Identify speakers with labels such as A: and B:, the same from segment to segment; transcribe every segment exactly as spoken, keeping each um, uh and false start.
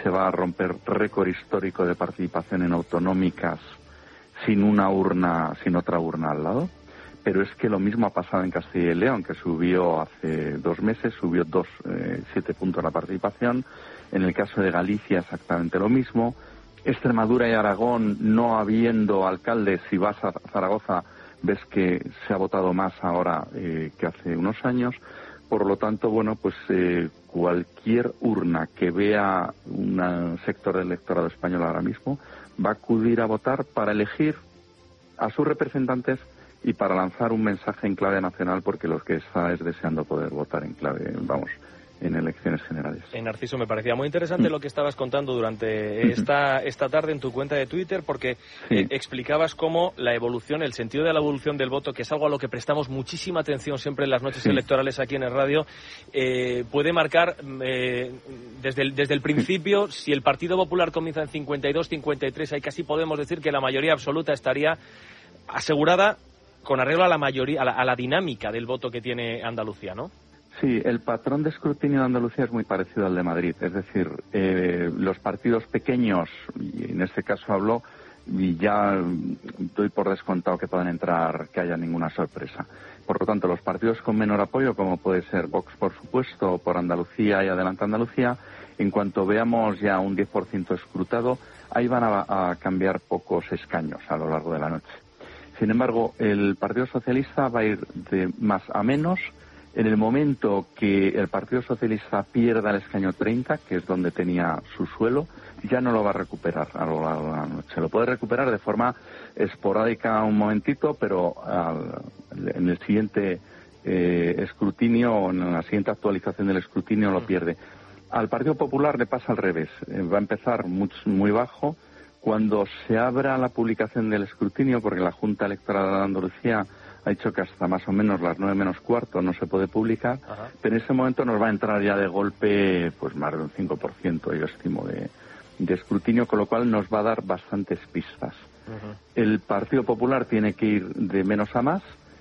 A: se va a romper récord histórico de participación en autonómicas sin una urna, sin otra urna al lado. Pero es que lo mismo ha pasado en Castilla y León, que subió hace dos meses, subió dos, eh, siete puntos la participación. En el caso de Galicia exactamente lo mismo. Extremadura y Aragón, no habiendo alcaldes, si vas a Zaragoza ves que se ha votado más ahora eh, que hace unos años. Por lo tanto, bueno, pues eh, cualquier urna que vea un sector del electorado español ahora mismo va a acudir a votar para elegir a sus representantes y para lanzar un mensaje en clave nacional, porque lo que está es deseando poder votar en clave, vamos, en elecciones generales.
B: Eh, Narciso, me parecía muy interesante mm. lo que estabas contando durante esta, esta tarde en tu cuenta de Twitter, porque sí. eh, explicabas cómo la evolución, el sentido de la evolución del voto, que es algo a lo que prestamos muchísima atención siempre en las noches sí. electorales aquí en el radio, eh, puede marcar eh, desde, el, desde el principio, si el Partido Popular comienza en cincuenta y dos, cincuenta y tres, ahí casi podemos decir que la mayoría absoluta estaría asegurada con arreglo a la mayoría, a la, a la dinámica del voto que tiene Andalucía, ¿no?
A: Sí, el patrón de escrutinio de Andalucía es muy parecido al de Madrid. Es decir, eh, los partidos pequeños, y en este caso hablo, y ya doy por descontado que puedan entrar, que haya ninguna sorpresa. Por lo tanto, los partidos con menor apoyo, como puede ser Vox, por supuesto, por Andalucía y Adelante Andalucía, en cuanto veamos ya un diez por ciento escrutado, ahí van a, a cambiar pocos escaños a lo largo de la noche. Sin embargo, el Partido Socialista va a ir de más a menos. En el momento que el Partido Socialista pierda el escaño treinta, que es donde tenía su suelo, ya no lo va a recuperar a lo largo de la noche. Lo puede recuperar de forma esporádica un momentito, pero al, en el siguiente eh, escrutinio, o en la siguiente actualización del escrutinio, lo pierde. Al Partido Popular le pasa al revés. Eh, va a empezar muy, muy bajo. Cuando se abra la publicación del escrutinio, porque la Junta Electoral de Andalucía ha dicho que hasta más o menos las nueve menos cuarto no se puede publicar, Ajá. pero en ese momento nos va a entrar ya de golpe pues más de un cinco por ciento, yo estimo, de, de escrutinio, con lo cual nos va a dar bastantes pistas. Uh-huh. El Partido Popular tiene que ir de menos a más,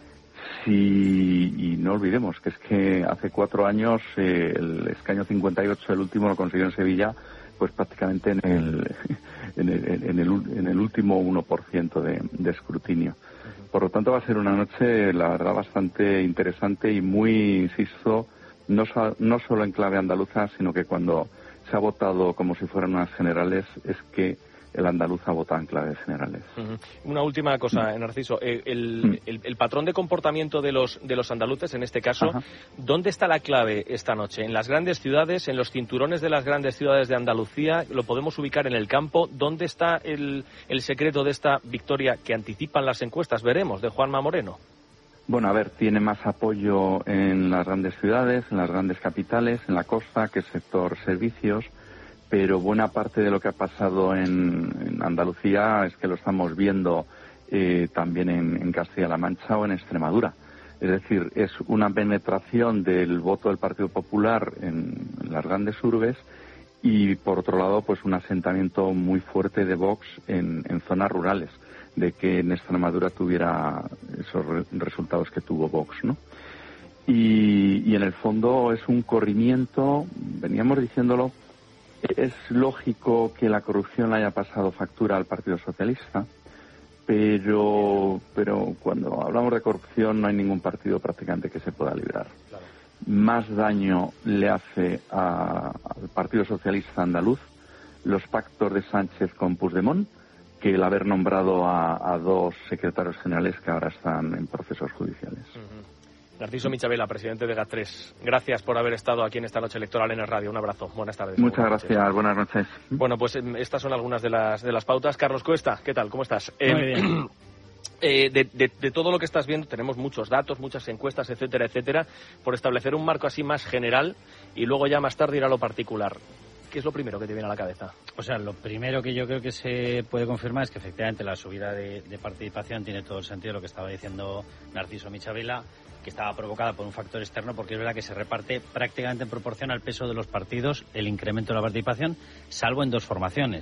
A: si, y no olvidemos que es que hace cuatro años eh, el escaño cincuenta y ocho, el último, lo consiguió en Sevilla, pues prácticamente en el, en el, en el, en el último uno por ciento de, de escrutinio. Por lo tanto, va a ser una noche, la verdad, bastante interesante y muy, insisto, no, no solo en clave andaluza, sino que cuando se ha votado como si fueran unas generales, es que el andaluz ha votado en claves generales.
B: Uh-huh. Una última cosa, Narciso. El, el, el, el patrón de comportamiento de los, de los andaluces, en este caso, Ajá. ¿dónde está la clave esta noche? ¿En las grandes ciudades, en los cinturones de las grandes ciudades de Andalucía? ¿Lo podemos ubicar en el campo? ¿Dónde está el, el secreto de esta victoria que anticipan las encuestas? Veremos, de Juanma Moreno.
A: Bueno, a ver, tiene más apoyo en las grandes ciudades, en las grandes capitales, en la costa, que el sector servicios, pero buena parte de lo que ha pasado en, en Andalucía es que lo estamos viendo eh, también en, en Castilla-La Mancha o en Extremadura. Es decir, es una penetración del voto del Partido Popular en, en las grandes urbes y, por otro lado, pues un asentamiento muy fuerte de Vox en, en zonas rurales, de que en Extremadura tuviera esos re- resultados que tuvo Vox, ¿no? Y, y en el fondo es un corrimiento, veníamos diciéndolo. Es lógico que la corrupción haya pasado factura al Partido Socialista, pero pero cuando hablamos de corrupción no hay ningún partido prácticamente que se pueda librar. Claro. Más daño le hace a, al Partido Socialista andaluz los pactos de Sánchez con Puigdemont que el haber nombrado a, a dos secretarios generales que ahora están en procesos judiciales.
B: Uh-huh. Narciso Michavela, presidente de GAT tres. Gracias por haber estado aquí en esta noche electoral en el radio. Un abrazo. Buenas tardes.
A: Muchas
B: buenas
A: gracias.
B: Noches.
A: Buenas noches.
B: Bueno, pues estas son algunas de las de las pautas. Carlos Cuesta, ¿qué tal? ¿Cómo estás?
C: Muy eh, bien.
B: Eh, de, de, de todo lo que estás viendo, tenemos muchos datos, muchas encuestas, etcétera, etcétera, por establecer un marco así más general y luego ya más tarde ir a lo particular. ¿Qué es lo primero que te viene a la cabeza?
C: O sea, lo primero que yo creo que se puede confirmar es que efectivamente la subida de, de participación tiene todo el sentido de lo que estaba diciendo Narciso Michavela, que estaba provocada por un factor externo, porque es verdad que se reparte prácticamente en proporción al peso de los partidos el incremento de la participación, salvo en dos formaciones.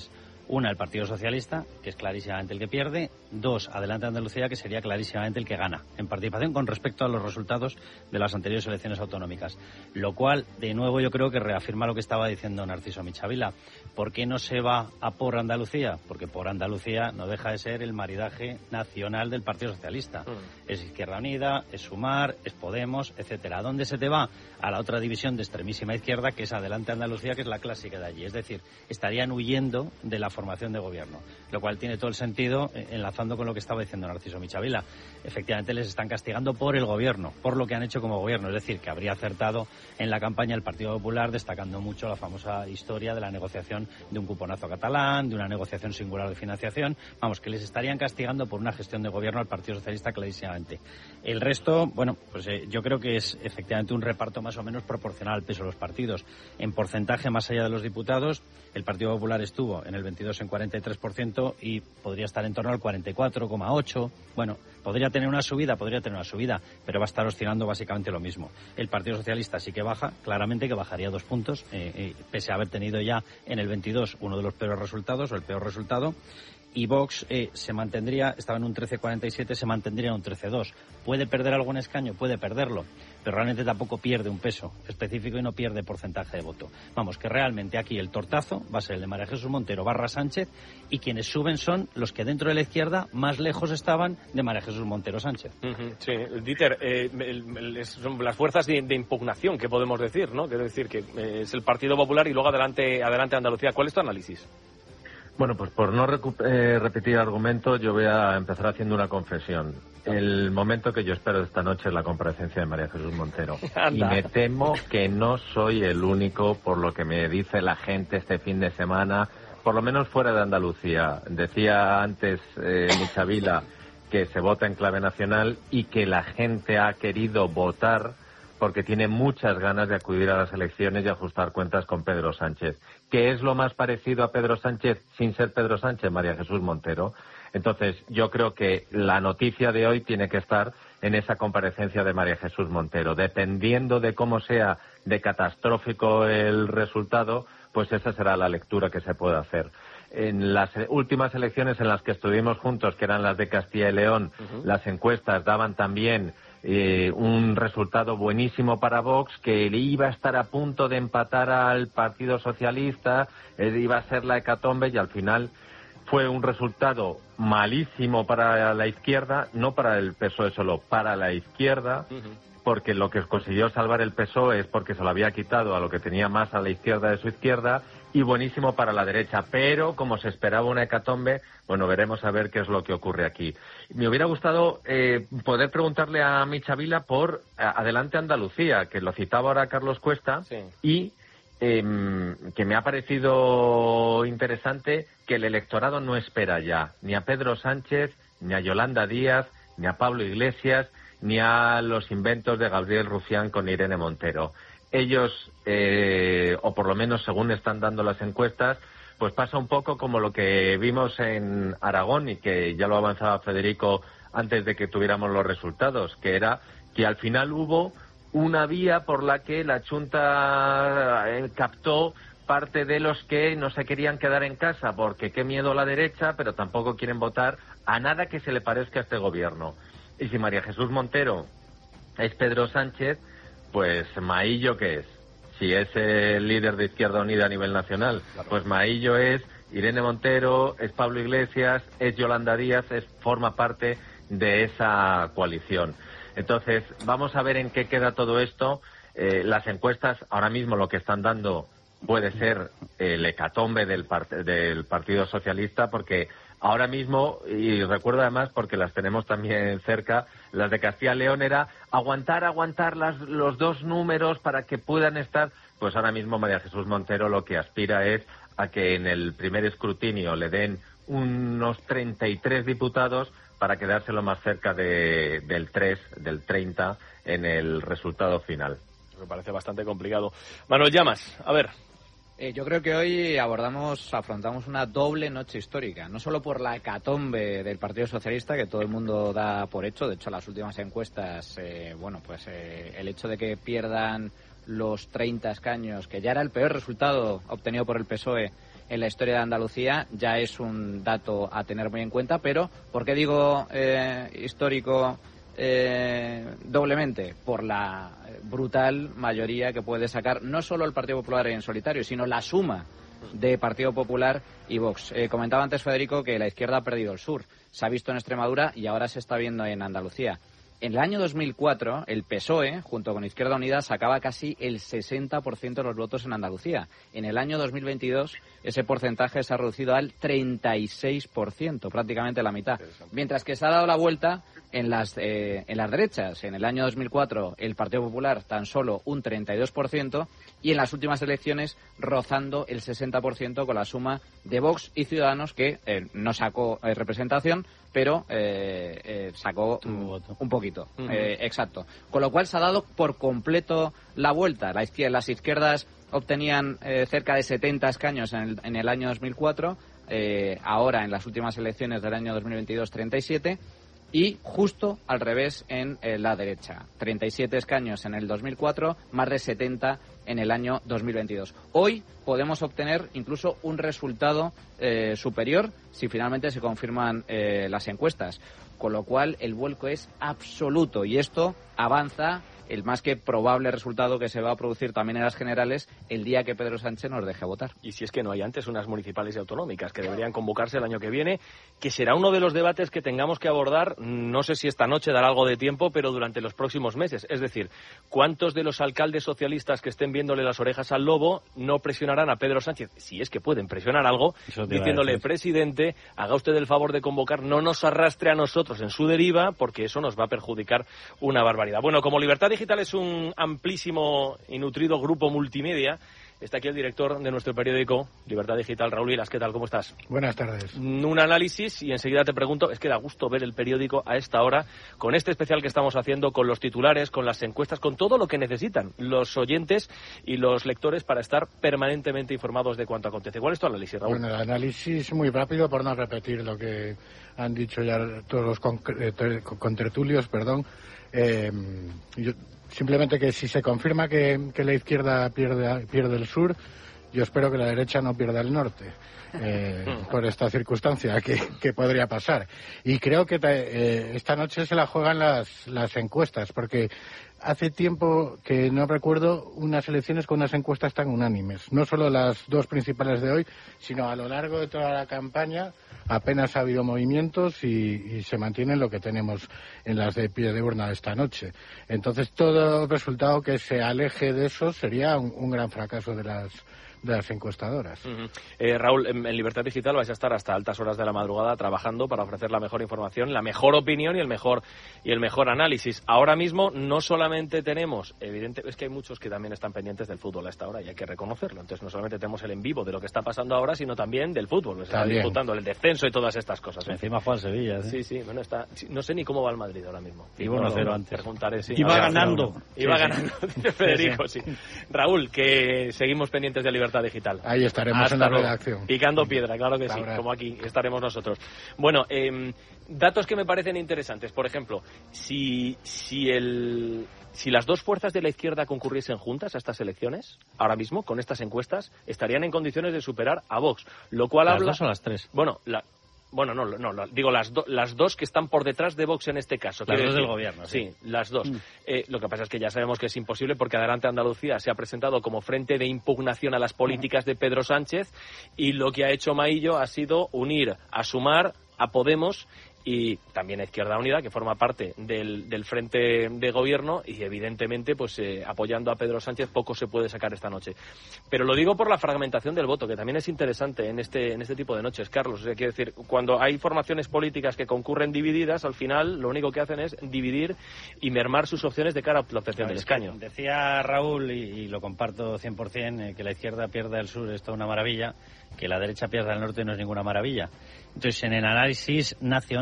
C: Una, el Partido Socialista, que es clarísimamente el que pierde. Dos, Adelante Andalucía, que sería clarísimamente el que gana en participación con respecto a los resultados de las anteriores elecciones autonómicas. Lo cual, de nuevo, yo creo que reafirma lo que estaba diciendo Narciso Michavila. ¿Por qué no se va a por Andalucía? Porque por Andalucía no deja de ser el maridaje nacional del Partido Socialista. Mm. Es Izquierda Unida, es Sumar, es Podemos, etcétera. ¿A dónde se te va? A la otra división de extremísima izquierda, que es Adelante Andalucía, que es la clásica de allí. Es decir, estarían huyendo de la formación de gobierno, lo cual tiene todo el sentido, eh, enlazando con lo que estaba diciendo Narciso Michavila. Efectivamente, les están castigando por el gobierno, por lo que han hecho como gobierno. Es decir, que habría acertado en la campaña el Partido Popular, destacando mucho la famosa historia de la negociación de un cuponazo catalán, de una negociación singular de financiación. Vamos, que les estarían castigando por una gestión de gobierno al Partido Socialista clarísimamente. El resto, bueno, pues eh, yo creo que es efectivamente un reparto más o menos proporcional al peso de los partidos. En porcentaje, más allá de los diputados, el Partido Popular estuvo en el veintidós en cuarenta y tres por ciento y podría estar en torno al cuarenta y cuatro coma ocho. Bueno, podría tener una subida, podría tener una subida, pero va a estar oscilando básicamente lo mismo. El Partido Socialista sí que baja, claramente que bajaría dos puntos, eh, eh, pese a haber tenido ya en el veintidós uno de los peores resultados, o el peor resultado. Y Vox eh, se mantendría, estaba en un trece coma cuarenta y siete, se mantendría en un trece coma dos. ¿Puede perder algún escaño? Puede perderlo, pero realmente tampoco pierde un peso específico y no pierde porcentaje de voto. Vamos, que realmente aquí el tortazo va a ser el de María Jesús Montero barra Sánchez, y quienes suben son los que dentro de la izquierda más lejos estaban de María Jesús Montero Sánchez.
B: Uh-huh, sí, Dieter, eh, el, el, son las fuerzas de, de impugnación que podemos decir, ¿no? Quiero decir que eh, es el Partido Popular y luego adelante, adelante Andalucía. ¿Cuál es tu análisis?
D: Bueno, pues por no recu- eh, repetir argumentos, yo voy a empezar haciendo una confesión. El momento que yo espero de esta noche es la comparecencia de María Jesús Montero. Y me temo que no soy el único, por lo que me dice la gente este fin de semana, por lo menos fuera de Andalucía. Decía antes eh, Michavila que se vota en clave nacional y que la gente ha querido votar porque tiene muchas ganas de acudir a las elecciones y ajustar cuentas con Pedro Sánchez. ¿Qué es lo más parecido a Pedro Sánchez sin ser Pedro Sánchez? María Jesús Montero. Entonces, yo creo que la noticia de hoy tiene que estar en esa comparecencia de María Jesús Montero. Dependiendo de cómo sea de catastrófico el resultado, pues esa será la lectura que se pueda hacer. En las últimas elecciones en las que estuvimos juntos, que eran las de Castilla y León, uh-huh. las encuestas daban también eh, un resultado buenísimo para Vox, que iba a estar a punto de empatar al Partido Socialista, eh, iba a ser la hecatombe, y al final fue un resultado malísimo para la izquierda, no para el P S O E solo, para la izquierda, uh-huh. porque lo que consiguió salvar el P S O E es porque se lo había quitado a lo que tenía más a la izquierda de su izquierda, y buenísimo para la derecha, pero como se esperaba una hecatombe, bueno, veremos a ver qué es lo que ocurre aquí. Me hubiera gustado eh, poder preguntarle a Michavila por a, Adelante Andalucía, que lo citaba ahora Carlos Cuesta, sí. y eh, que me ha parecido interesante que el electorado no espera ya ni a Pedro Sánchez, ni a Yolanda Díaz, ni a Pablo Iglesias, ni a los inventos de Gabriel Rufián con Irene Montero. Ellos, eh, o por lo menos según están dando las encuestas, pues pasa un poco como lo que vimos en Aragón, y que ya lo avanzaba Federico antes de que tuviéramos los resultados, que era que al final hubo una vía por la que la Chunta eh, captó parte de los que no se querían quedar en casa, porque qué miedo la derecha, pero tampoco quieren votar a nada que se le parezca a este gobierno. Y si María Jesús Montero es Pedro Sánchez, pues Maillo, ¿qué es? Si es el líder de Izquierda Unida a nivel nacional, claro. Pues Maillo es Irene Montero, es Pablo Iglesias, es Yolanda Díaz, es, forma parte de esa coalición. Entonces, vamos a ver en qué queda todo esto. Eh, las encuestas, ahora mismo lo que están dando puede ser el hecatombe del, part- del Partido Socialista, porque ahora mismo, y recuerdo además porque las tenemos también cerca, las de Castilla y León era aguantar, aguantar las, los dos números para que puedan estar. Pues ahora mismo María Jesús Montero lo que aspira es a que en el primer escrutinio le den unos treinta y tres diputados para quedárselo más cerca de, del tres, del treinta en el resultado final.
B: Me parece bastante complicado. Manuel Llamas, a ver.
E: Eh, yo creo que hoy abordamos, afrontamos una doble noche histórica, no solo por la hecatombe del Partido Socialista, que todo el mundo da por hecho. De hecho, las últimas encuestas, eh, bueno, pues eh, el hecho de que pierdan los treinta escaños, que ya era el peor resultado obtenido por el P S O E en la historia de Andalucía, ya es un dato a tener muy en cuenta. Pero, ¿por qué digo eh, histórico eh, doblemente? Por la brutal mayoría que puede sacar no solo el Partido Popular en solitario, sino la suma de Partido Popular y Vox. Eh, comentaba antes Federico que la izquierda ha perdido el sur. Se ha visto en Extremadura y ahora se está viendo en Andalucía. En el año dos mil cuatro, el P S O E, junto con Izquierda Unida, sacaba casi el sesenta por ciento de los votos en Andalucía. En el año dos mil veintidós, ese porcentaje se ha reducido al treinta y seis por ciento, prácticamente la mitad. Mientras que se ha dado la vuelta en las, eh, en las derechas. En el año dos mil cuatro, el Partido Popular tan solo un treinta y dos por ciento y en las últimas elecciones rozando el sesenta por ciento con la suma de Vox y Ciudadanos, que eh, no sacó eh, representación, pero eh, eh, sacó un, un poquito. Uh-huh. Eh, exacto. Con lo cual se ha dado por completo la vuelta. La izquierda, las izquierdas obtenían eh, cerca de setenta escaños en el, en el año dos mil cuatro, eh, ahora en las últimas elecciones del año dos mil veintidós treinta y siete, y justo al revés en eh, la derecha. treinta y siete escaños en el dos mil cuatro, más de setenta en el año dos mil veintidós. Hoy podemos obtener incluso un resultado eh, superior si finalmente se confirman eh, las encuestas, con lo cual el vuelco es absoluto y esto avanza el más que probable resultado que se va a producir también en las generales el día que Pedro Sánchez nos deje votar.
B: Y si es que no hay antes unas municipales y autonómicas que deberían convocarse el año que viene, que será uno de los debates que tengamos que abordar, no sé si esta noche dará algo de tiempo, pero durante los próximos meses. Es decir, ¿cuántos de los alcaldes socialistas que estén viéndole las orejas al lobo no presionarán a Pedro Sánchez? Si es que pueden presionar algo, diciéndole, presidente, haga usted el favor de convocar, no nos arrastre a nosotros en su deriva, porque eso nos va a perjudicar una barbaridad. Bueno, como Libertad Digital es un amplísimo y nutrido grupo multimedia, está aquí el director de nuestro periódico Libertad Digital, Raúl Vilas. ¿Qué tal? ¿Cómo estás?
F: Buenas tardes.
B: Un análisis y enseguida te pregunto, es que da gusto ver el periódico a esta hora, con este especial que estamos haciendo, con los titulares, con las encuestas, con todo lo que necesitan los oyentes y los lectores para estar permanentemente informados de cuanto acontece. ¿Cuál es tu análisis, Raúl?
F: Bueno, el análisis muy rápido, por no repetir lo que han dicho ya todos los contertulios, perdón. Eh, yo, simplemente que si se confirma que, que la izquierda pierde, pierde el sur, yo espero que la derecha no pierda el norte, eh, por esta circunstancia que, que podría pasar. Y creo que eh, esta noche se la juegan las, las encuestas, porque hace tiempo que no recuerdo unas elecciones con unas encuestas tan unánimes. No solo las dos principales de hoy, sino a lo largo de toda la campaña apenas ha habido movimientos y, y se mantiene lo que tenemos en las de pie de urna esta noche. Entonces, todo resultado que se aleje de eso sería un, un gran fracaso de las de las encuestadoras.
B: Uh-huh. eh, Raúl, en, en Libertad Digital vais a estar hasta altas horas de la madrugada trabajando para ofrecer la mejor información, la mejor opinión y el mejor y el mejor análisis. Ahora mismo no solamente tenemos, evidente, es que hay muchos que también están pendientes del fútbol a esta hora y hay que reconocerlo. Entonces no solamente tenemos el en vivo de lo que está pasando ahora, sino también del fútbol. Se está disputando el descenso y todas estas cosas. ¿eh?
C: Encima fue al Sevilla. ¿eh?
B: Sí, sí, bueno, está, no sé ni cómo va el Madrid ahora mismo.
C: Y bueno, cero no, antes.
B: Preguntaré, sí,
C: iba ganando.
B: Iba
C: sí,
B: ganando, dice Federico, sí. sí. Raúl, que seguimos pendientes de Libertad Digital.
F: Ahí estaremos
B: Hasta
F: en la
B: luego.
F: redacción.
B: Picando piedra, claro que
F: Hasta
B: sí,
F: ahora.
B: como aquí estaremos nosotros. Bueno, eh, datos que me parecen interesantes. Por ejemplo, si, si, el, si las dos fuerzas de la izquierda concurriesen juntas a estas elecciones, ahora mismo, con estas encuestas, estarían en condiciones de superar a Vox. Lo cual
C: ¿Las
B: habla...
C: dos o las tres?
B: Bueno, la... Bueno, no, no, no, digo las, do, las dos que están por detrás de Vox en este caso.
C: Las dos
B: decir,
C: del gobierno, sí.
B: Sí, las dos.
C: Mm.
B: Eh, lo que pasa es que ya sabemos que es imposible porque Adelante Andalucía se ha presentado como frente de impugnación a las políticas de Pedro Sánchez y lo que ha hecho Maillo ha sido unir a Sumar, a Podemos y también a Izquierda Unida, que forma parte del, del frente de gobierno y evidentemente pues eh, apoyando a Pedro Sánchez poco se puede sacar esta noche. Pero lo digo por la fragmentación del voto, que también es interesante en este en este tipo de noches, Carlos. O sea, quiero decir, cuando hay formaciones políticas que concurren divididas, al final lo único que hacen es dividir y mermar sus opciones de cara a la obtención del escaño.
C: Decía Raúl, y, y lo comparto cien por ciento, eh, que la izquierda pierda el sur es toda una maravilla, que la derecha pierda el norte no es ninguna maravilla. Entonces, en el análisis nacional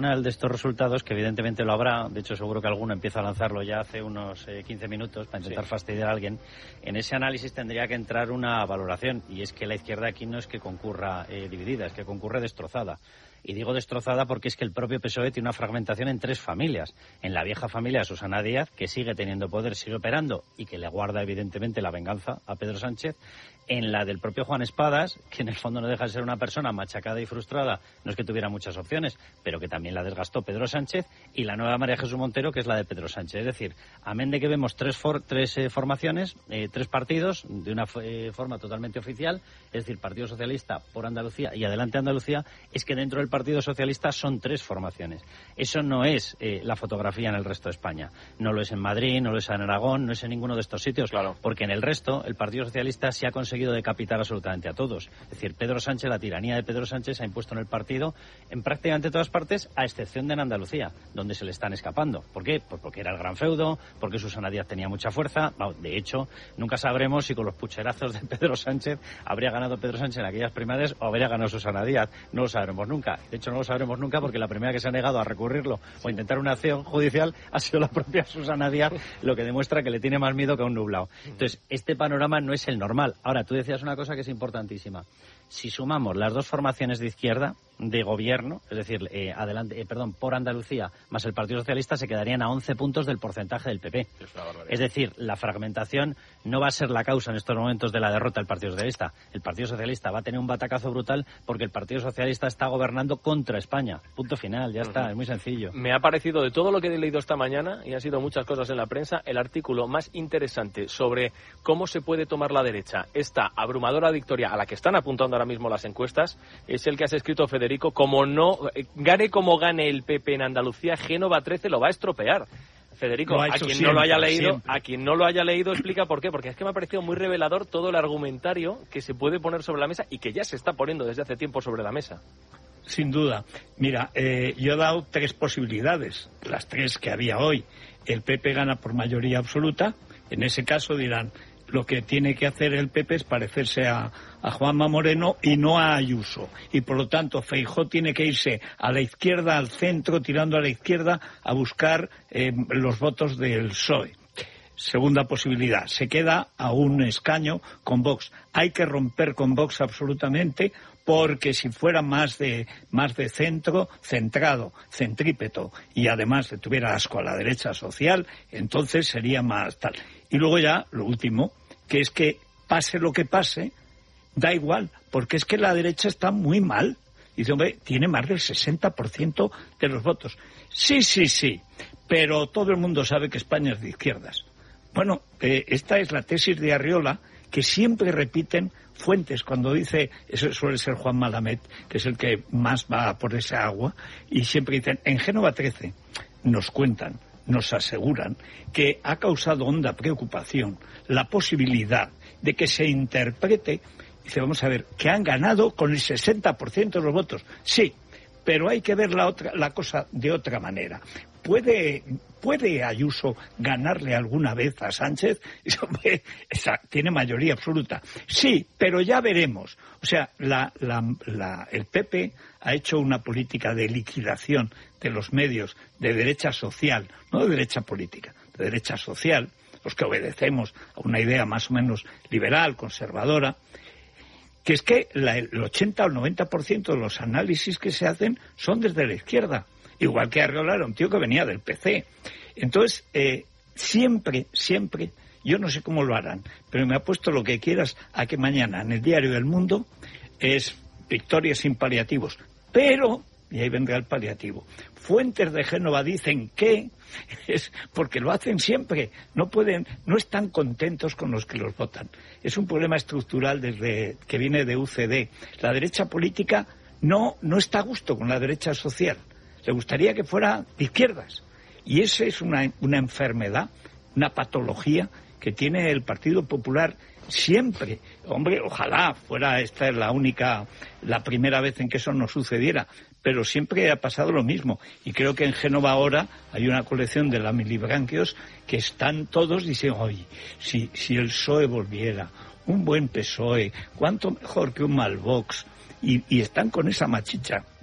C: final de estos resultados, que evidentemente lo habrá, de hecho seguro que alguno empieza a lanzarlo ya hace unos eh, quince minutos para intentar sí. fastidiar a alguien, en ese análisis tendría que entrar una valoración, y es que la izquierda aquí no es que concurra eh, dividida, es que concurre destrozada. Y digo destrozada porque es que el propio P S O E tiene una fragmentación en tres familias. En la vieja familia de Susana Díaz, que sigue teniendo poder, sigue operando y que le guarda evidentemente la venganza a Pedro Sánchez. En la del propio Juan Espadas, que en el fondo no deja de ser una persona machacada y frustrada, no es que tuviera muchas opciones, pero que también la desgastó Pedro Sánchez. Y la nueva María Jesús Montero, que es la de Pedro Sánchez. Es decir, amén de que vemos tres, for, tres eh, formaciones, eh, tres partidos, de una eh, forma totalmente oficial, es decir, Partido Socialista por Andalucía y Adelante Andalucía, es que dentro del Partido Socialista son tres formaciones. Eso no es eh, la fotografía en el resto de España. No lo es en Madrid, no lo es en Aragón, no es en ninguno de estos sitios. Claro. Porque en el resto, el Partido Socialista se ha conseguido decapitar absolutamente a todos. Es decir, Pedro Sánchez, la tiranía de Pedro Sánchez se ha impuesto en el partido en prácticamente todas partes, a excepción de en Andalucía, donde se le están escapando. ¿Por qué? Pues porque era el gran feudo, porque Susana Díaz tenía mucha fuerza. De hecho, nunca sabremos si con los pucherazos de Pedro Sánchez habría ganado Pedro Sánchez en aquellas primarias o habría ganado Susana Díaz. No lo sabremos nunca. De hecho, no lo sabremos nunca porque la primera que se ha negado a recurrirlo o a intentar una acción judicial ha sido la propia Susana Díaz, lo que demuestra que le tiene más miedo que a un nublado. Entonces, este panorama no es el normal. Ahora, tú decías una cosa que es importantísima. Si sumamos las dos formaciones de izquierda de gobierno, es decir, eh, adelante, eh, perdón, por Andalucía, más el Partido Socialista, se quedarían a once puntos del porcentaje del P P. Es, es decir, la fragmentación no va a ser la causa en estos momentos de la derrota del Partido Socialista. El Partido Socialista va a tener un batacazo brutal porque el Partido Socialista está gobernando contra España. Punto final, ya está, uh-huh. Es muy sencillo.
B: Me ha parecido, de todo lo que he leído esta mañana, y han sido muchas cosas en la prensa, el artículo más interesante sobre cómo se puede tomar la derecha esta abrumadora victoria a la que están apuntando ahora mismo las encuestas, es el que has escrito, Federico. Como no gane como gane el P P en Andalucía, Génova trece lo va a estropear. Federico, a quien siempre, no lo haya leído, siempre. a quien no lo haya leído, explica por qué, porque es que me ha parecido muy revelador todo el argumentario que se puede poner sobre la mesa y que ya se está poniendo desde hace tiempo sobre la mesa.
G: Sin duda. Mira, eh, yo he dado tres posibilidades, las tres que había hoy. El P P gana por mayoría absoluta, en ese caso dirán, lo que tiene que hacer el P P es parecerse a, a Juanma Moreno y no a Ayuso. Y por lo tanto, Feijóo tiene que irse a la izquierda, al centro, tirando a la izquierda, a buscar eh, los votos del P S O E. Segunda posibilidad, se queda a un escaño con Vox. Hay que romper con Vox absolutamente, porque si fuera más de más de centro, centrado, centrípeto, y además le tuviera asco a la derecha social, entonces sería más tal. Y luego ya, lo último, que es que pase lo que pase, da igual, porque es que la derecha está muy mal. Dice, hombre, tiene más del sesenta por ciento de los votos. Sí, sí, sí, pero todo el mundo sabe que España es de izquierdas. Bueno, eh, esta es la tesis de Arriola, que siempre repiten fuentes cuando dice, eso suele ser Juan Malamet, que es el que más va por esa agua, y siempre dicen, en Génova trece nos cuentan, nos aseguran que ha causado honda preocupación la posibilidad de que se interprete, dice, vamos a ver, que han ganado con el sesenta por ciento de los votos. Sí, pero hay que ver la otra, la cosa de otra manera. ¿Puede, ¿Puede Ayuso ganarle alguna vez a Sánchez? Esa, tiene mayoría absoluta. Sí, pero ya veremos. O sea, la, la, la, el P P ha hecho una política de liquidación de los medios de derecha social, no de derecha política, de derecha social, los que obedecemos a una idea más o menos liberal, conservadora, que es que la, el ochenta o el noventa por ciento de los análisis que se hacen son desde la izquierda. Igual que Arriola era un tío que venía del P C. Entonces, eh, siempre, siempre, yo no sé cómo lo harán, pero me apuesto lo que quieras a que mañana en el diario El Mundo es victoria sin paliativos. Pero, y ahí vendrá el paliativo, fuentes de Génova dicen que es porque lo hacen siempre, no pueden, no están contentos con los que los votan. Es un problema estructural desde que viene de U C D. La derecha política no, no está a gusto con la derecha social. Le gustaría que fuera de izquierdas. Y esa es una, una enfermedad, una patología que tiene el Partido Popular siempre. Hombre, ojalá fuera esta la única, la primera vez en que eso no sucediera, pero siempre ha pasado lo mismo. Y creo que en Génova ahora hay una colección de la milibranquios que están todos diciendo, oye, si, si el P S O E volviera, un buen P S O E, cuánto mejor que un mal Vox. Y, y están con esa machicha.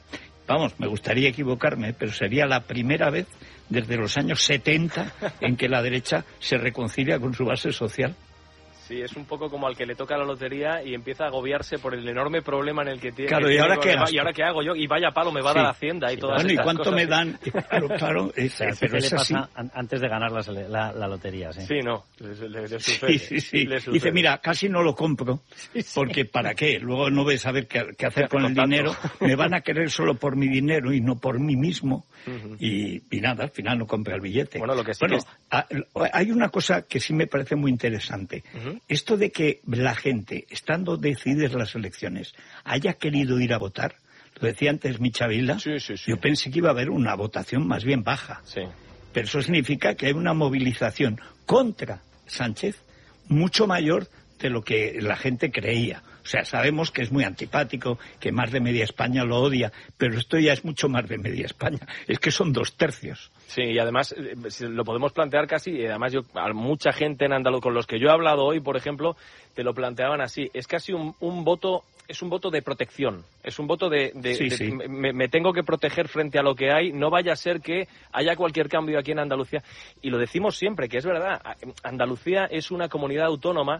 G: vamos, me gustaría equivocarme, pero sería la primera vez desde los años setenta en que la derecha se reconcilia con su base social.
B: Sí, es un poco como al que le toca la lotería y empieza a agobiarse por el enorme problema en el que tiene.
G: Claro, ¿y ahora qué hago?
B: ¿Y ahora qué hago yo? Y vaya palo me va a dar
G: sí.
B: Hacienda y
G: sí,
B: todas
G: bueno,
B: estas
G: ¿y cuánto
B: cosas?
G: me dan? Claro, claro. Es,
C: o sea,
G: pero
C: ¿qué
G: es
C: le
G: así.
C: pasa antes de ganar la, la, la lotería? Sí,
B: sí no, le, le, le sucede.
G: Sí, sí, sí.
B: Le sucede.
G: Dice, mira, casi no lo compro,
B: sí, sí.
G: porque ¿para qué? Luego no voy a saber qué, qué hacer
B: ¿Qué
G: con el
B: tanto?
G: dinero. Me van a querer solo por mi dinero y no por mí mismo. Uh-huh. y, y nada, al final no compra el billete.
B: Bueno, lo que sí
G: bueno,
B: que es...
G: a, hay una cosa que sí me parece muy interesante. Uh-huh. Esto de que la gente, estando decididas las elecciones, haya querido ir a votar, lo decía antes Micha Vila,
B: sí, sí, sí.
G: yo pensé que iba a haber una votación más bien baja.
B: Sí.
G: Pero eso significa que hay una movilización contra Sánchez mucho mayor de lo que la gente creía. O sea, sabemos que es muy antipático, que más de media España lo odia, pero esto ya es mucho más de media España. Es que son dos tercios.
B: Sí, y además lo podemos plantear casi, y además yo, a mucha gente en Andaluz con los que yo he hablado hoy, por ejemplo, te lo planteaban así. Es casi un, un voto, es un voto de protección. Es un voto de, de,
G: sí,
B: de
G: sí.
B: Me, me tengo que proteger frente a lo que hay. No vaya a ser que haya cualquier cambio aquí en Andalucía. Y lo decimos siempre, que es verdad. Andalucía es una comunidad autónoma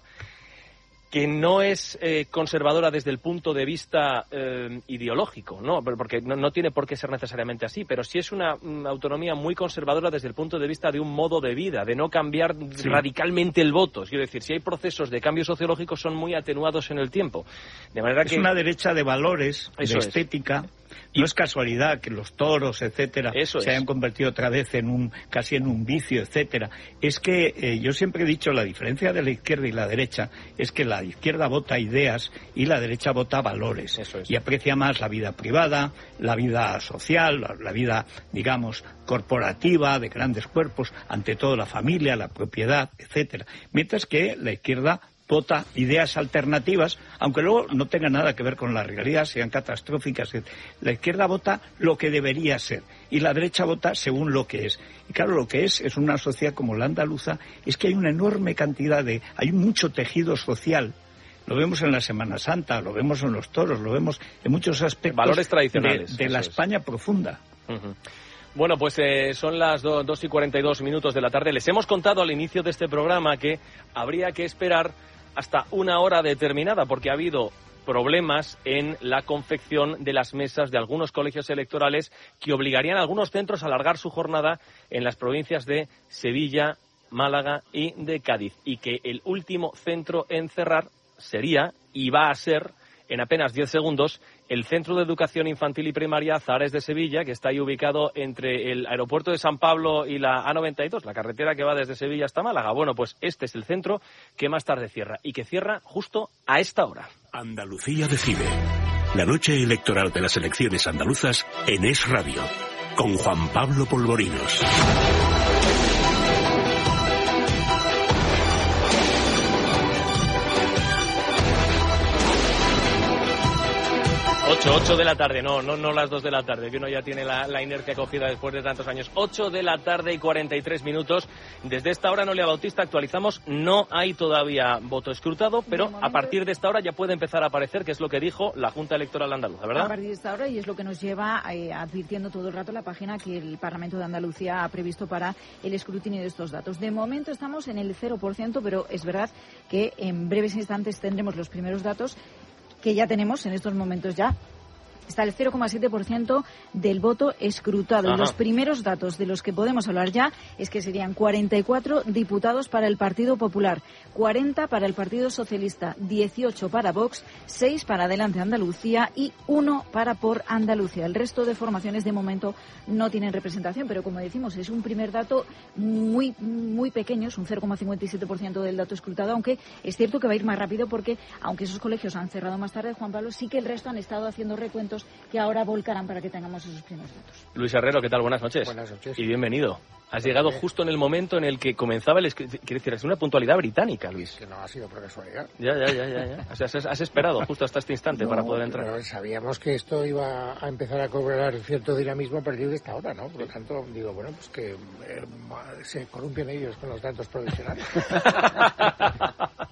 B: que no es eh, conservadora desde el punto de vista eh, ideológico, ¿no? Porque no, no tiene por qué ser necesariamente así, pero sí es una, una autonomía muy conservadora desde el punto de vista de un modo de vida, de no cambiar sí. radicalmente el voto. Quiero decir, si hay procesos de cambio sociológico son muy atenuados en el tiempo. De manera
G: es
B: que...
G: una derecha de valores, de estética. Es. No es casualidad que los toros, etcétera,
B: Eso
G: se
B: es.
G: hayan convertido otra vez en un casi en un vicio, etcétera. Es que eh, yo siempre he dicho la diferencia de la izquierda y la derecha es que la izquierda vota ideas y la derecha vota valores.
B: Eso es.
G: Y aprecia más la vida privada, la vida social, la, la vida, digamos, corporativa, de grandes cuerpos, ante todo la familia, la propiedad, etcétera. Mientras que la izquierda vota ideas alternativas, aunque luego no tenga nada que ver con la realidad, sean catastróficas. La izquierda vota lo que debería ser y la derecha vota según lo que es. Y claro, lo que es es una sociedad como la andaluza, es que hay una enorme cantidad de... hay mucho tejido social. Lo vemos en la Semana Santa, lo vemos en los toros, lo vemos en muchos aspectos.
B: Valores tradicionales.
G: De, de la España
B: es.
G: profunda.
B: Uh-huh. Bueno, pues eh, son las dos y cuarenta y dos minutos de la tarde. Les hemos contado al inicio de este programa que habría que esperar hasta una hora determinada, porque ha habido problemas en la confección de las mesas de algunos colegios electorales que obligarían a algunos centros a alargar su jornada en las provincias de Sevilla, Málaga y de Cádiz. Y que el último centro en cerrar sería, y va a ser, en apenas diez segundos, el Centro de Educación Infantil y Primaria Zahares de Sevilla, que está ahí ubicado entre el aeropuerto de San Pablo y la A noventa y dos, la carretera que va desde Sevilla hasta Málaga. Bueno, pues este es el centro que más tarde cierra, y que cierra justo a esta hora.
H: Andalucía decide. La noche electoral de las elecciones andaluzas en Es Radio, con Juan Pablo Polvorinos.
B: Ocho, ocho de la tarde, no, no, no las dos de la tarde, que uno ya tiene la, la inercia cogida después de tantos años. Ocho de la tarde y cuarenta y tres minutos. Desde esta hora, Noelia Bautista, actualizamos. No hay todavía voto escrutado, pero a partir de esta hora ya puede empezar a aparecer, que es lo que dijo la Junta Electoral Andaluza, ¿verdad?
I: A partir de esta hora, y es lo que nos lleva eh, advirtiendo todo el rato la página que el Parlamento de Andalucía ha previsto para el escrutinio de estos datos. De momento estamos en el cero por ciento, pero es verdad que en breves instantes tendremos los primeros datos que ya tenemos en estos momentos ya. Está el cero coma siete por ciento del voto escrutado. Y los primeros datos de los que podemos hablar ya es que serían cuarenta y cuatro diputados para el Partido Popular, cuarenta para el Partido Socialista, dieciocho para Vox, seis para Adelante Andalucía y uno para Por Andalucía. El resto de formaciones de momento no tienen representación, pero como decimos, es un primer dato muy muy pequeño, es un cero coma cincuenta y siete por ciento del dato escrutado, aunque es cierto que va a ir más rápido porque, aunque esos colegios han cerrado más tarde, Juan Pablo, sí que el resto han estado haciendo recuentos que ahora volcarán para que tengamos esos primeros datos.
B: Luis Herrero, ¿qué tal? Buenas noches.
J: Buenas noches.
B: Y bienvenido. Has llegado justo en el momento en el que comenzaba el... Quiere decir, es una puntualidad británica, Luis.
J: Que no ha sido por casualidad.
B: Ya, ya, ya, ya. ya. O sea, has, has esperado justo hasta este instante
J: no,
B: para poder entrar.
J: Pero sabíamos que esto iba a empezar a cobrar cierto dinamismo a partir de esta hora, ¿no? Por lo tanto, digo, bueno, pues que eh, se columpian ellos con los datos provisionales.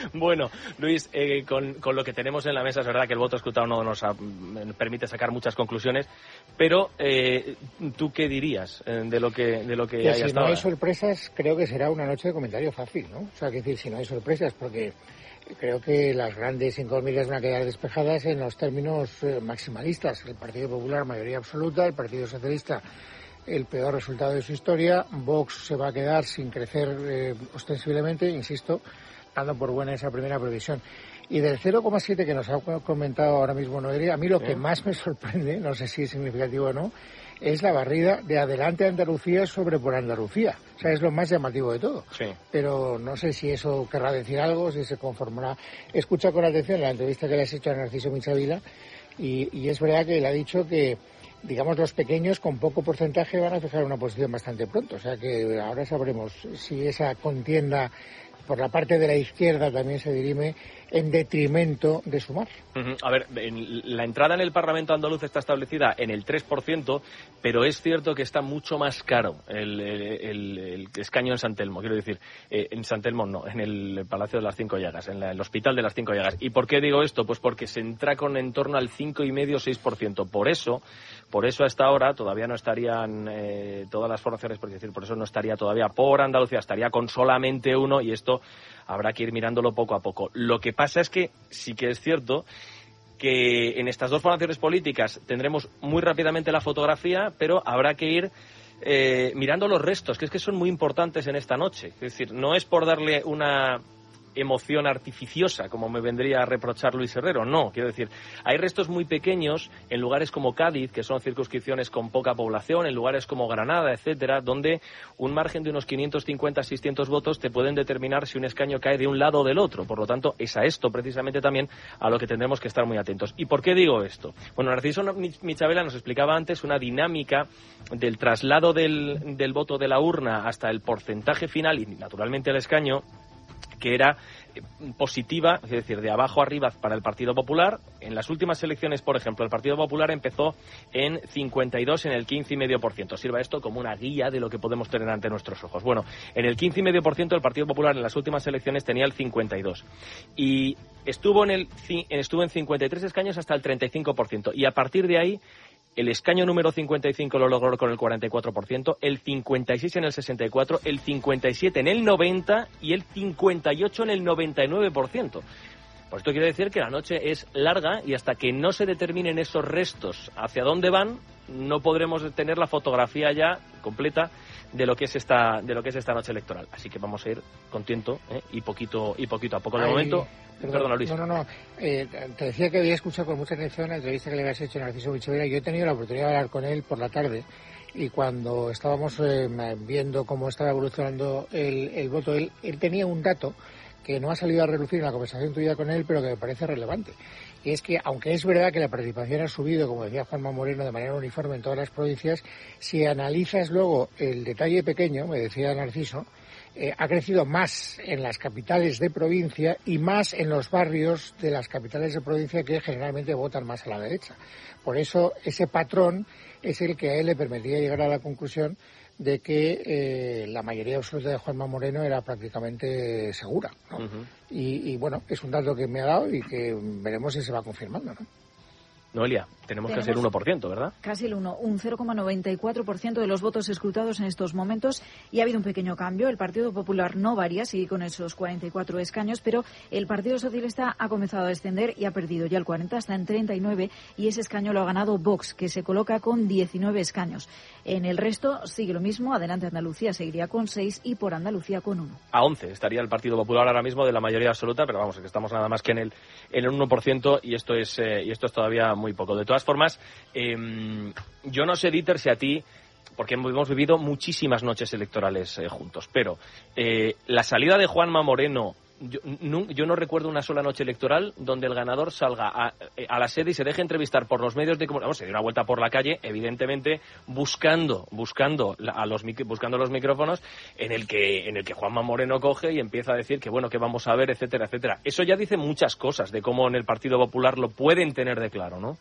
B: Bueno, Luis, eh, con, con lo que tenemos en la mesa, es verdad que el voto escrutado no nos ha, permite sacar muchas conclusiones, pero eh, ¿tú qué dirías eh, de lo que, de lo que,
J: que
B: hay
J: si
B: hasta
J: no
B: ahora?
J: hay sorpresas, creo que será una noche de comentario fácil, ¿no? O sea, que decir, si no hay sorpresas, porque creo que las grandes incógnitas van a quedar despejadas en los términos eh, maximalistas. El Partido Popular, mayoría absoluta, el Partido Socialista, el peor resultado de su historia, Vox se va a quedar sin crecer eh, ostensiblemente, insisto, dando por buena esa primera previsión. Y del cero coma siete que nos ha comentado ahora mismo Noelia, a mí lo que más me sorprende, no sé si es significativo o no, es la barrida de Adelante Andalucía sobre Por Andalucía. O sea, es lo más llamativo de todo.
B: Sí.
J: Pero no sé si eso querrá decir algo, si se conformará. Escucha con atención la entrevista que le has hecho a Narciso Michavila y, y es verdad que él ha dicho que, digamos, los pequeños con poco porcentaje van a fijar una posición bastante pronto. O sea que ahora sabremos si esa contienda por la parte de la izquierda también se dirime en detrimento de Sumar.
B: Uh-huh. A ver, en, la entrada en el Parlamento andaluz está establecida en el tres por ciento, pero es cierto que está mucho más caro el, el, el, el escaño en San Telmo, quiero decir, eh, en San Telmo no, en el Palacio de las Cinco Llagas, en la, el Hospital de las Cinco Llagas. ¿Y por qué digo esto? Pues porque se entra con en torno al cinco coma cinco a seis por ciento. Por eso, por eso hasta ahora todavía no estarían eh, todas las formaciones, por decir, por eso no estaría todavía por Andalucía, estaría con solamente uno y esto habrá que ir mirándolo poco a poco. Lo que pasa es que sí que es cierto que en estas dos formaciones políticas tendremos muy rápidamente la fotografía, pero habrá que ir eh, mirando los restos, que es que son muy importantes en esta noche. Es decir, no es por darle una emoción artificiosa, como me vendría a reprochar Luis Herrero, no, quiero decir, hay restos muy pequeños en lugares como Cádiz, que son circunscripciones con poca población, en lugares como Granada, etcétera, donde un margen de unos quinientos cincuenta a seiscientos votos te pueden determinar si un escaño cae de un lado o del otro, por lo tanto, es a esto precisamente también a lo que tendremos que estar muy atentos. ¿Y por qué digo esto? Bueno, Narciso Michavila nos explicaba antes una dinámica del traslado del, del voto de la urna hasta el porcentaje final y, naturalmente, el escaño, que era positiva, es decir, de abajo arriba para el Partido Popular. En las últimas elecciones, por ejemplo, el Partido Popular empezó en cincuenta y dos, en el quince coma cinco por ciento. Sirva esto como una guía de lo que podemos tener ante nuestros ojos. Bueno, en el quince coma cinco por ciento el Partido Popular en las últimas elecciones tenía el cincuenta y dos. Y estuvo en, el, estuvo en cincuenta y tres escaños hasta el treinta y cinco por ciento. Y a partir de ahí, el escaño número cincuenta y cinco lo logró con el cuarenta y cuatro por ciento, el cincuenta y seis en el sesenta y cuatro por ciento, el cincuenta y siete en el noventa por ciento y el cincuenta y ocho en el noventa y nueve por ciento. Por esto quiere decir que la noche es larga y hasta que no se determinen esos restos hacia dónde van, no podremos tener la fotografía ya completa de lo que es esta de lo que es esta noche electoral. Así que vamos a ir con tiento ¿eh? y poquito y poquito a poco. De
J: Ay,
B: momento,
J: perdón,
B: perdona Luis.
J: No, no, no. Eh, te decía que había escuchado con mucha atención la entrevista que le habías hecho a Narciso Michavila. Yo he tenido la oportunidad de hablar con él por la tarde y cuando estábamos eh, viendo cómo estaba evolucionando el, el voto, él, él tenía un dato que no ha salido a relucir en la conversación tuya con él, pero que me parece relevante. Y es que, aunque es verdad que la participación ha subido, como decía Juanma Moreno, de manera uniforme en todas las provincias, si analizas luego el detalle pequeño, me decía Narciso, eh, ha crecido más en las capitales de provincia y más en los barrios de las capitales de provincia que generalmente votan más a la derecha. Por eso, ese patrón es el que a él le permitía llegar a la conclusión de que eh, la mayoría absoluta de Juanma Moreno era prácticamente segura, ¿no? Uh-huh. y, y bueno, es un dato que me ha dado y que veremos si se va confirmando, ¿no?
B: Noelia, tenemos, tenemos casi el uno por ciento, ¿verdad?
I: Casi el uno, un cero coma noventa y cuatro por ciento de los votos escrutados en estos momentos y ha habido un pequeño cambio. El Partido Popular no varía, sigue con esos cuarenta y cuatro escaños, pero el Partido Socialista ha comenzado a descender y ha perdido ya el cuarenta, está en treinta y nueve y ese escaño lo ha ganado Vox, que se coloca con diecinueve escaños. En el resto sigue lo mismo, Adelante Andalucía seguiría con seis y Por Andalucía con uno.
B: A once estaría el Partido Popular ahora mismo de la mayoría absoluta, pero vamos, que estamos nada más que en el, en el uno por ciento y esto es, eh, y esto es todavía muy poco. De todas formas, Eh, yo no sé, Dieter, si a ti, porque hemos vivido muchísimas noches electorales eh, juntos, pero eh, la salida de Juanma Moreno, yo no, yo no recuerdo una sola noche electoral donde el ganador salga a, a la sede y se deje entrevistar por los medios de comunicación, se dio una vuelta por la calle, evidentemente buscando buscando a los buscando los micrófonos, en el que en el que Juanma Moreno coge y empieza a decir que bueno, que vamos a ver, etcétera, etcétera. Eso ya dice muchas cosas de cómo en el Partido Popular lo pueden tener de claro, ¿no?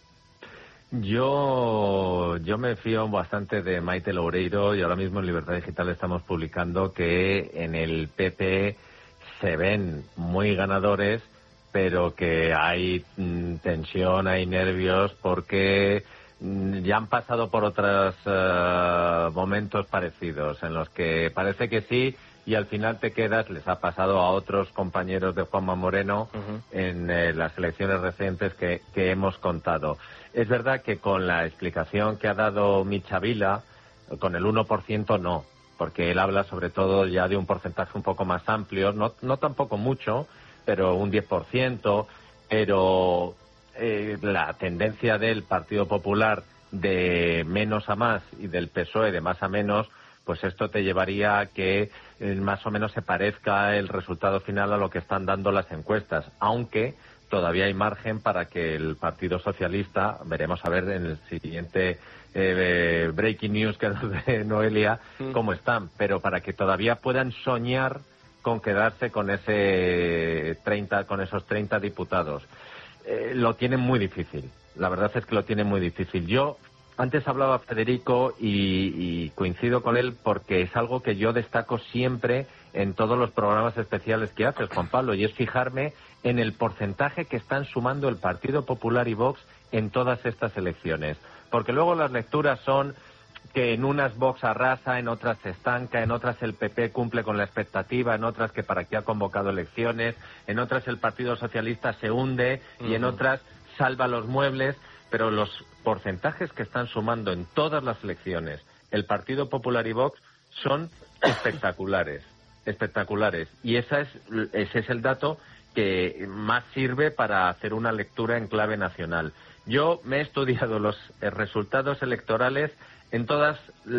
D: Yo, yo me fío bastante de Maite Loureiro y ahora mismo en Libertad Digital estamos publicando que en el P P se ven muy ganadores, pero que hay mm, tensión, hay nervios, porque mm, ya han pasado por otros uh, momentos parecidos, en los que parece que sí, y al final te quedas, les ha pasado a otros compañeros de Juanma Moreno uh-huh. en eh, las elecciones recientes que, que hemos contado. Es verdad que con la explicación que ha dado Michavila, con el uno por ciento no, porque él habla sobre todo ya de un porcentaje un poco más amplio, no, no tampoco mucho, pero un diez por ciento, pero eh, la tendencia del Partido Popular de menos a más y del P S O E de más a menos, pues esto te llevaría a que eh, más o menos se parezca el resultado final a lo que están dando las encuestas, aunque todavía hay margen para que el Partido Socialista, veremos a ver en el siguiente eh, breaking news que nos dé Noelia, mm. cómo están, pero para que todavía puedan soñar con quedarse con ese treinta, con esos treinta diputados. Eh, lo tienen muy difícil. La verdad es que lo tienen muy difícil. Yo antes hablaba Federico y, y coincido con él porque es algo que yo destaco siempre en todos los programas especiales que haces, Juan Pablo, y es fijarme en el porcentaje que están sumando el Partido Popular y Vox en todas estas elecciones. Porque luego las lecturas son que en unas Vox arrasa, en otras se estanca, en otras el P P cumple con la expectativa, en otras que para qué ha convocado elecciones, en otras el Partido Socialista se hunde y uh-huh. en otras salva los muebles, pero los porcentajes que están sumando en todas las elecciones el Partido Popular y Vox son espectaculares, espectaculares. Y esa es, ese es el dato que más sirve para hacer una lectura en clave nacional. Yo me he estudiado los resultados electorales en todas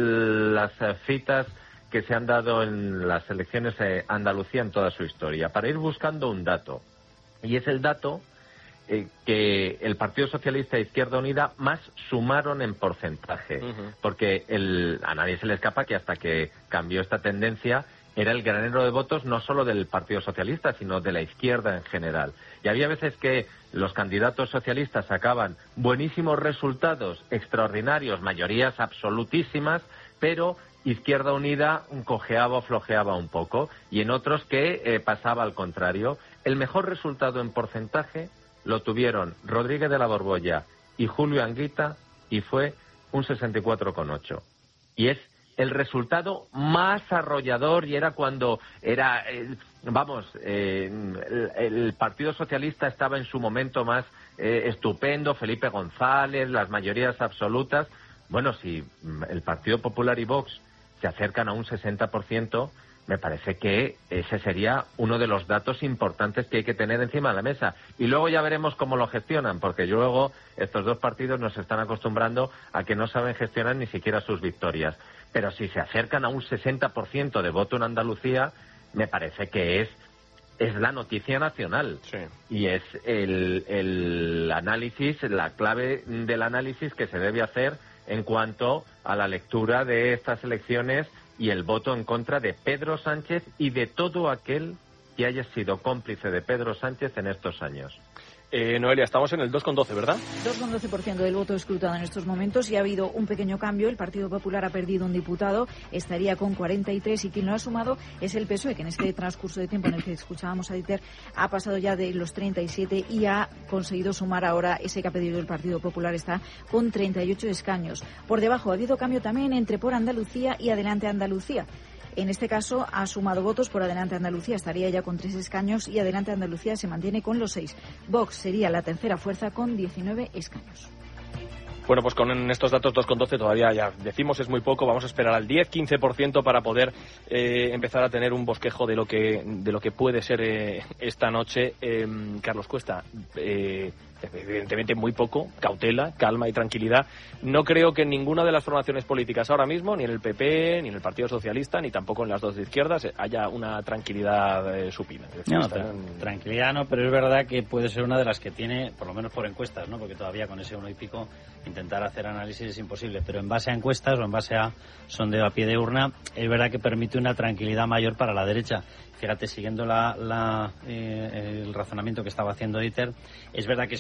D: las citas que se han dado en las elecciones de Andalucía en toda su historia, para ir buscando un dato. Y es el dato eh, que el Partido Socialista e Izquierda Unida más sumaron en porcentaje. Uh-huh. Porque el, a nadie se le escapa que hasta que cambió esta tendencia era el granero de votos no solo del Partido Socialista, sino de la izquierda en general. Y había veces que los candidatos socialistas sacaban buenísimos resultados, extraordinarios, mayorías absolutísimas, pero Izquierda Unida cojeaba o flojeaba un poco, y en otros que eh, pasaba al contrario. El mejor resultado en porcentaje lo tuvieron Rodríguez de la Borbolla y Julio Anguita, y fue un sesenta y cuatro coma ocho. Y es el resultado más arrollador, y era cuando era, eh, vamos, eh, el, el Partido Socialista estaba en su momento más eh, estupendo, Felipe González, las mayorías absolutas. Bueno, si el Partido Popular y Vox se acercan a un sesenta por ciento, me parece que ese sería uno de los datos importantes que hay que tener encima de la mesa. Y luego ya veremos cómo lo gestionan, porque luego estos dos partidos nos están acostumbrando a que no saben gestionar ni siquiera sus victorias. Pero si se acercan a un sesenta por ciento de voto en Andalucía, me parece que es es la noticia nacional. Sí. Y es el, el análisis, la clave del análisis que se debe hacer en cuanto a la lectura de estas elecciones y el voto en contra de Pedro Sánchez y de todo aquel que haya sido cómplice de Pedro Sánchez en estos años.
B: Eh, Noelia, estamos en el dos coma doce, ¿verdad?
I: dos coma doce por ciento del voto escrutado en estos momentos, y ha habido un pequeño cambio. El Partido Popular ha perdido un diputado, estaría con cuarenta y tres, y quien lo ha sumado es el P S O E, que en este transcurso de tiempo en el que escuchábamos a Dieter ha pasado ya de los treinta y siete y ha conseguido sumar ahora ese que ha pedido el Partido Popular, está con treinta y ocho escaños. Por debajo ha habido cambio también entre Por Andalucía y Adelante Andalucía. En este caso ha sumado votos Por Adelante Andalucía, estaría ya con tres escaños, y Adelante Andalucía se mantiene con los seis. Vox sería la tercera fuerza con diecinueve escaños.
B: Bueno, pues con estos datos dos coma doce todavía ya decimos es muy poco. Vamos a esperar al diez quince por ciento para poder eh, empezar a tener un bosquejo de lo que de lo que puede ser eh, esta noche. Eh, Carlos Cuesta, eh, evidentemente muy poco, cautela, calma y tranquilidad. No creo que en ninguna de las formaciones políticas ahora mismo, ni en el P P, ni en el Partido Socialista, ni tampoco en las dos de izquierdas, haya una tranquilidad eh, supina. Es decir,
C: no,
B: están...
C: tranquilidad no, pero es verdad que puede ser una de las que tiene, por lo menos por encuestas, ¿no? Porque todavía con ese uno y pico intentar hacer análisis es imposible, pero en base a encuestas o en base a sondeo a pie de urna, es verdad que permite una tranquilidad mayor para la derecha. Fíjate, siguiendo la, la, eh, el razonamiento que estaba haciendo Dieter, es verdad que si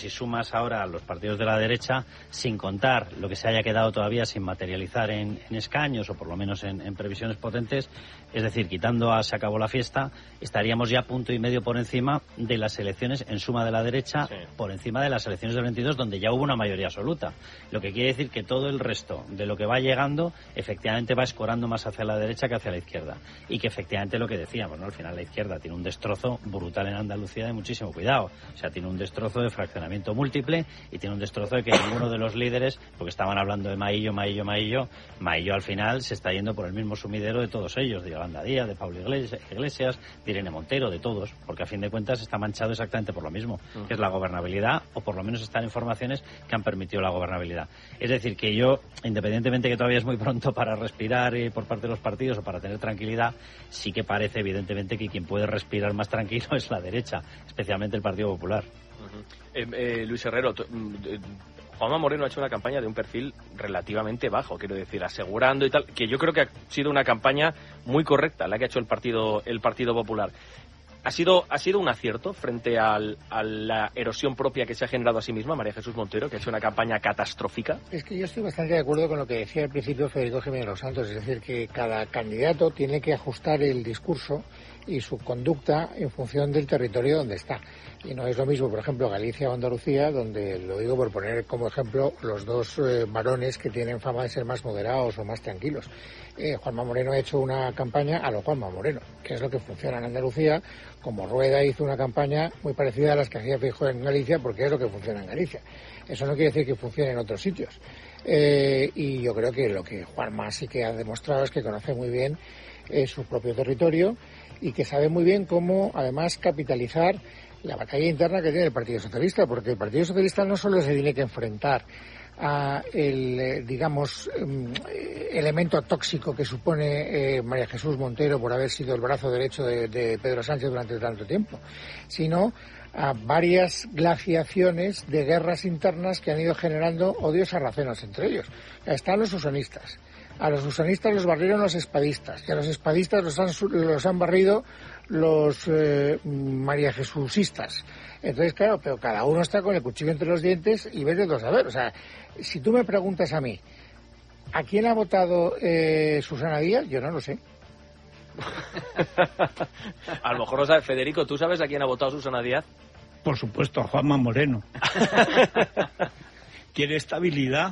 C: si sumas ahora a los partidos de la derecha, sin contar lo que se haya quedado todavía sin materializar en, en escaños, o por lo menos en, en previsiones potentes, es decir, quitando a Se acabó la fiesta, estaríamos ya punto y medio por encima de las elecciones en suma de la derecha, sí. por encima de las elecciones del veintidós, donde ya hubo una mayoría absoluta. Lo que quiere decir que todo el resto de lo que va llegando, efectivamente va escorando más hacia la derecha que hacia la izquierda. Y que efectivamente lo que decíamos, ¿no? Al final la izquierda tiene un destrozo brutal en Andalucía de muchísimo cuidado. O sea, tiene un destrozo de fraccionamiento múltiple y tiene un destrozo de que ninguno de los líderes, porque estaban hablando de Maillo, Maillo, Maillo, Maillo al final se está yendo por el mismo sumidero de todos ellos, de Yolanda Díaz, de Pablo Iglesias, de Irene Montero, de todos, porque a fin de cuentas está manchado exactamente por lo mismo, que es la gobernabilidad, o por lo menos están informaciones que han permitido la gobernabilidad. Es decir, que yo, independientemente que todavía es muy pronto para respirar eh, por parte de los partidos o para tener tranquilidad, sí que parece evidentemente que quien puede respirar más tranquilo es la derecha, especialmente el Partido Popular.
B: Uh-huh. eh, eh, Luis Herrero, t- eh, Juanma Moreno ha hecho una campaña de un perfil relativamente bajo, quiero decir, asegurando y tal, que yo creo que ha sido una campaña muy correcta la que ha hecho el Partido el Partido Popular. ¿Ha sido, ha sido un acierto frente al, a la erosión propia que se ha generado a sí misma María Jesús Montero, que ha hecho una campaña catastrófica?
J: Es que yo estoy bastante de acuerdo con lo que decía al principio Federico Jiménez Los Santos, es decir, que cada candidato tiene que ajustar el discurso y su conducta en función del territorio donde está. Y no es lo mismo, por ejemplo, Galicia o Andalucía, donde, lo digo por poner como ejemplo, los dos eh, varones que tienen fama de ser más moderados o más tranquilos. Eh, Juanma Moreno ha hecho una campaña a lo Juanma Moreno, que es lo que funciona en Andalucía, como Rueda hizo una campaña muy parecida a las que hacía Feijóo en Galicia, porque es lo que funciona en Galicia. Eso no quiere decir que funcione en otros sitios. Eh, y yo creo que lo que Juanma sí que ha demostrado es que conoce muy bien eh, su propio territorio y que sabe muy bien cómo, además, capitalizar la batalla interna que tiene el Partido Socialista, porque el Partido Socialista no solo se tiene que enfrentar a el, digamos, elemento tóxico que supone eh, María Jesús Montero por haber sido el brazo derecho de, de Pedro Sánchez durante tanto tiempo, sino a varias glaciaciones de guerras internas que han ido generando odios sarracenos entre ellos. Están los usanistas. A los usanistas los barrieron los espadistas, y a los espadistas los han, los han barrido los eh, María Jesúsistas. Entonces, claro, pero cada uno está con el cuchillo entre los dientes y vete a saber. O sea, si tú me preguntas a mí, ¿a quién ha votado eh, Susana Díaz? Yo no lo sé.
B: A lo mejor lo sabe Federico. ¿Tú sabes a quién ha votado Susana Díaz?
G: Por supuesto, a Juanma Moreno. Quiere estabilidad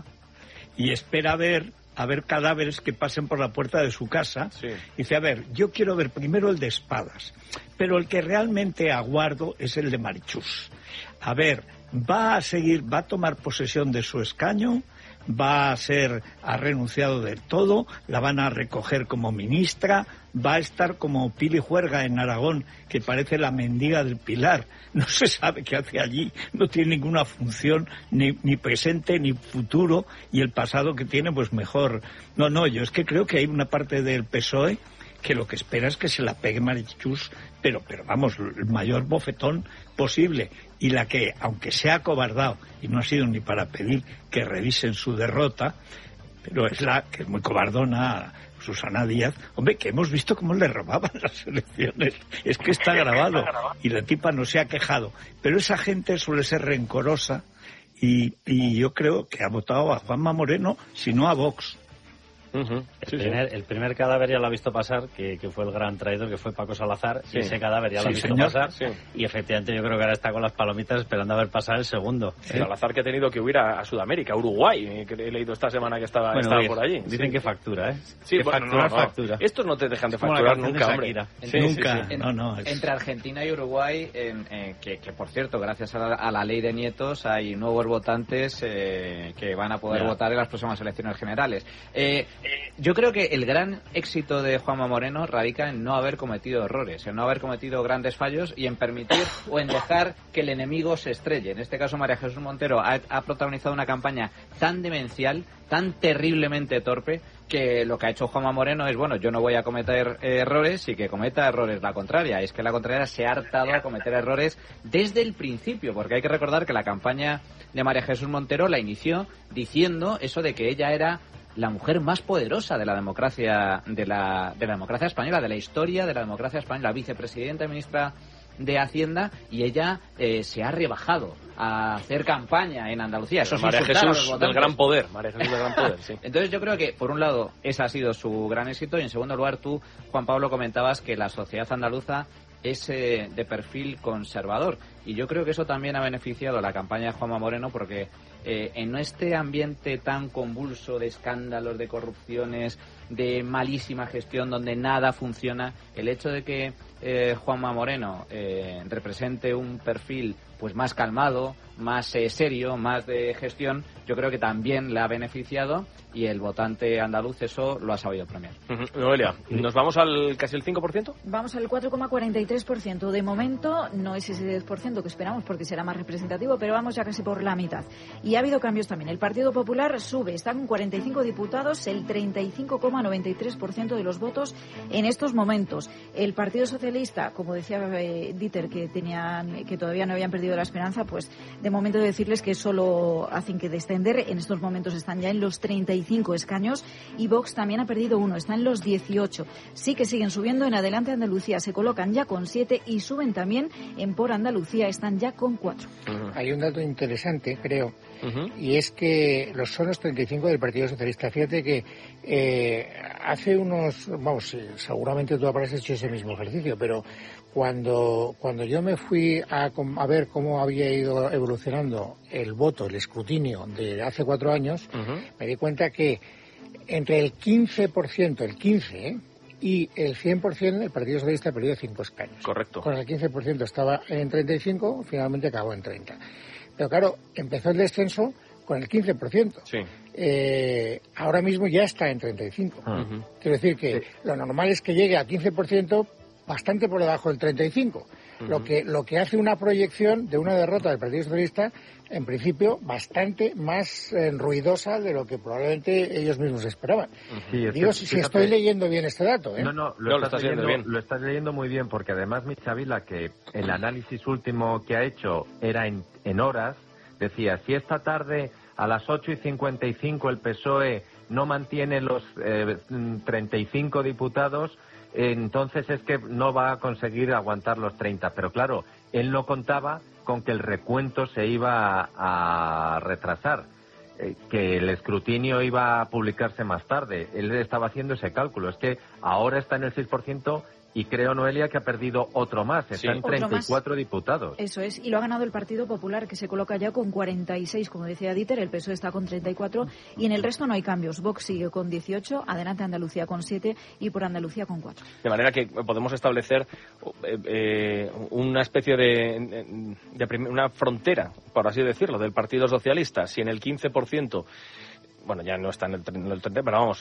G: y espera ver a ver cadáveres que pasen por la puerta de su casa. Sí. Dice, a ver, yo quiero ver primero el de Espadas, pero el que realmente aguardo es el de Marichus. A ver, ¿va a seguir, va a tomar posesión de su escaño? ¿Va a ser, ha renunciado del todo? ¿La van a recoger como ministra? ¿Va a estar como Pili Juerga en Aragón, que parece la mendiga del Pilar? No se sabe qué hace allí, no tiene ninguna función, ni, ni presente ni futuro, y el pasado que tiene, pues mejor. No, no, yo es que creo que hay una parte del P S O E que lo que espera es que se la pegue Marichus, pero, pero vamos, el mayor bofetón posible. Y la que, aunque se ha acobardado, y no ha sido ni para pedir que revisen su derrota, pero es la que es muy cobardona, Susana Díaz, hombre, que hemos visto cómo le robaban las elecciones. Es que está grabado, y la tipa no se ha quejado. Pero esa gente suele ser rencorosa, y, y yo creo que ha votado a Juanma Moreno, si no a Vox.
C: Uh-huh. El, sí, primer, sí. el primer cadáver ya lo ha visto pasar, que, que fue el gran traidor, que fue Paco Salazar, sí. y ese cadáver ya lo sí, ha visto señor. pasar, sí. y efectivamente yo creo que ahora está con las palomitas esperando a ver pasar el segundo.
B: Sí. Salazar, que ha tenido que huir a, a Sudamérica, a Uruguay, que he leído esta semana que estaba, bueno, estaba por allí.
C: Dicen
B: sí.
C: que factura, ¿eh?
B: Sí,
C: que
B: bueno,
C: factura,
B: no, no.
C: factura.
B: Estos no te dejan de facturar nunca, hombre.
E: Sí,
G: nunca,
E: sí, sí.
G: no, no. Es...
E: Entre Argentina y Uruguay, en, eh, que, que por cierto, gracias a la, a la ley de nietos, hay nuevos votantes eh, que van a poder ya. votar en las próximas elecciones generales. Eh, yo creo que el gran éxito de Juanma Moreno radica en no haber cometido errores, en no haber cometido grandes fallos y en permitir o en dejar que el enemigo se estrelle. En este caso, María Jesús Montero ha, ha protagonizado una campaña tan demencial, tan terriblemente torpe, que lo que ha hecho Juanma Moreno es, bueno, yo no voy a cometer eh, errores y que cometa errores la contraria. Es que la contraria se ha hartado a cometer errores desde el principio, porque hay que recordar que la campaña de María Jesús Montero la inició diciendo eso de que ella era la mujer más poderosa de la democracia de la, de la democracia española, de la historia de la democracia española, vicepresidenta y ministra de Hacienda y ella eh, se ha rebajado a hacer campaña en Andalucía. Eso es
B: María
E: insultar a los
B: Jesús del
E: votantes.
B: gran poder. María Jesús del gran poder, sí.
E: Entonces yo creo que, por un lado, ese ha sido su gran éxito y, en segundo lugar, tú, Juan Pablo, comentabas que la sociedad andaluza es eh, de perfil conservador. Y yo creo que eso también ha beneficiado la campaña de Juanma Moreno porque eh, en este ambiente tan convulso de escándalos, de corrupciones, de malísima gestión, donde nada funciona, el hecho de que eh, Juanma Moreno eh, represente un perfil pues más calmado, más eh, serio, más de gestión, yo creo que también le ha beneficiado y el votante andaluz eso lo ha sabido premiar.
B: Uh-huh. Noelia, ¿nos vamos al casi el cinco por ciento?
I: Vamos al cuatro coma cuarenta y tres por ciento. De momento no es ese diez por ciento que esperamos porque será más representativo, pero vamos ya casi por la mitad. Y ha habido cambios también. El Partido Popular sube, está con cuarenta y cinco diputados, el treinta y cinco coma noventa y tres por ciento de los votos en estos momentos. El Partido Socialista, como decía eh, Dieter, que tenían, que todavía no habían perdido la esperanza, pues de momento decirles que solo hacen que descender. En estos momentos están ya en los treinta y cinco escaños y Vox también ha perdido uno, está en los dieciocho. Sí que siguen subiendo. En Adelante Andalucía se colocan ya con siete y suben también en Por Andalucía, están ya con cuatro.
J: Uh-huh. Hay un dato interesante, creo,
B: uh-huh.
J: y es que los son los treinta y cinco del Partido Socialista. Fíjate que eh, hace unos, vamos, seguramente tú habrás hecho ese mismo ejercicio, pero cuando cuando yo me fui a, a ver cómo había ido evolucionando el voto, el escrutinio de hace cuatro años, uh-huh. me di cuenta que entre el quince por ciento, el quince, ¿eh? y el cien por ciento el Partido Socialista ha perdido cinco escaños.
B: Correcto.
J: Con el quince por ciento estaba en treinta y cinco, finalmente acabó en treinta. Pero claro, empezó el descenso con el quince por ciento.
B: Sí.
J: Eh, ahora mismo ya está en treinta y cinco. Uh-huh. Quiero decir que sí. Lo normal es que llegue a quince por ciento bastante por debajo del treinta y cinco. Uh-huh. Lo que lo que hace una proyección de una derrota del Partido Socialista, en principio, bastante más eh, ruidosa de lo que probablemente ellos mismos esperaban. Sí, Digo, si, si estoy leyendo bien este dato. ¿eh?
D: No, no, lo,
B: no,
D: estás,
B: lo estás
D: leyendo,
B: bien.
D: Lo estás leyendo muy bien, porque además, Michavila, que el análisis último que ha hecho era en, en horas, decía, si esta tarde a las ocho y cincuenta y cinco el P S O E no mantiene los eh, treinta y cinco diputados, entonces es que no va a conseguir aguantar los treinta. Pero claro, él no contaba con que el recuento se iba a, a retrasar, eh, que el escrutinio iba a publicarse más tarde. Él estaba haciendo ese cálculo. Es que ahora está en el seis por ciento y creo, Noelia, que ha perdido otro más. Está sí. en treinta y cuatro diputados.
I: Eso es. Y lo ha ganado el Partido Popular, que se coloca ya con cuarenta y seis, como decía Dieter. El P S O E está con treinta y cuatro. Y en el resto no hay cambios. Vox sigue con dieciocho, Adelante Andalucía con siete y Por Andalucía con cuatro.
B: De manera que podemos establecer eh, eh, una especie de, de, de una frontera, por así decirlo, del Partido Socialista. Si en el quince por ciento... Bueno, ya no está en el treinta, pero vamos,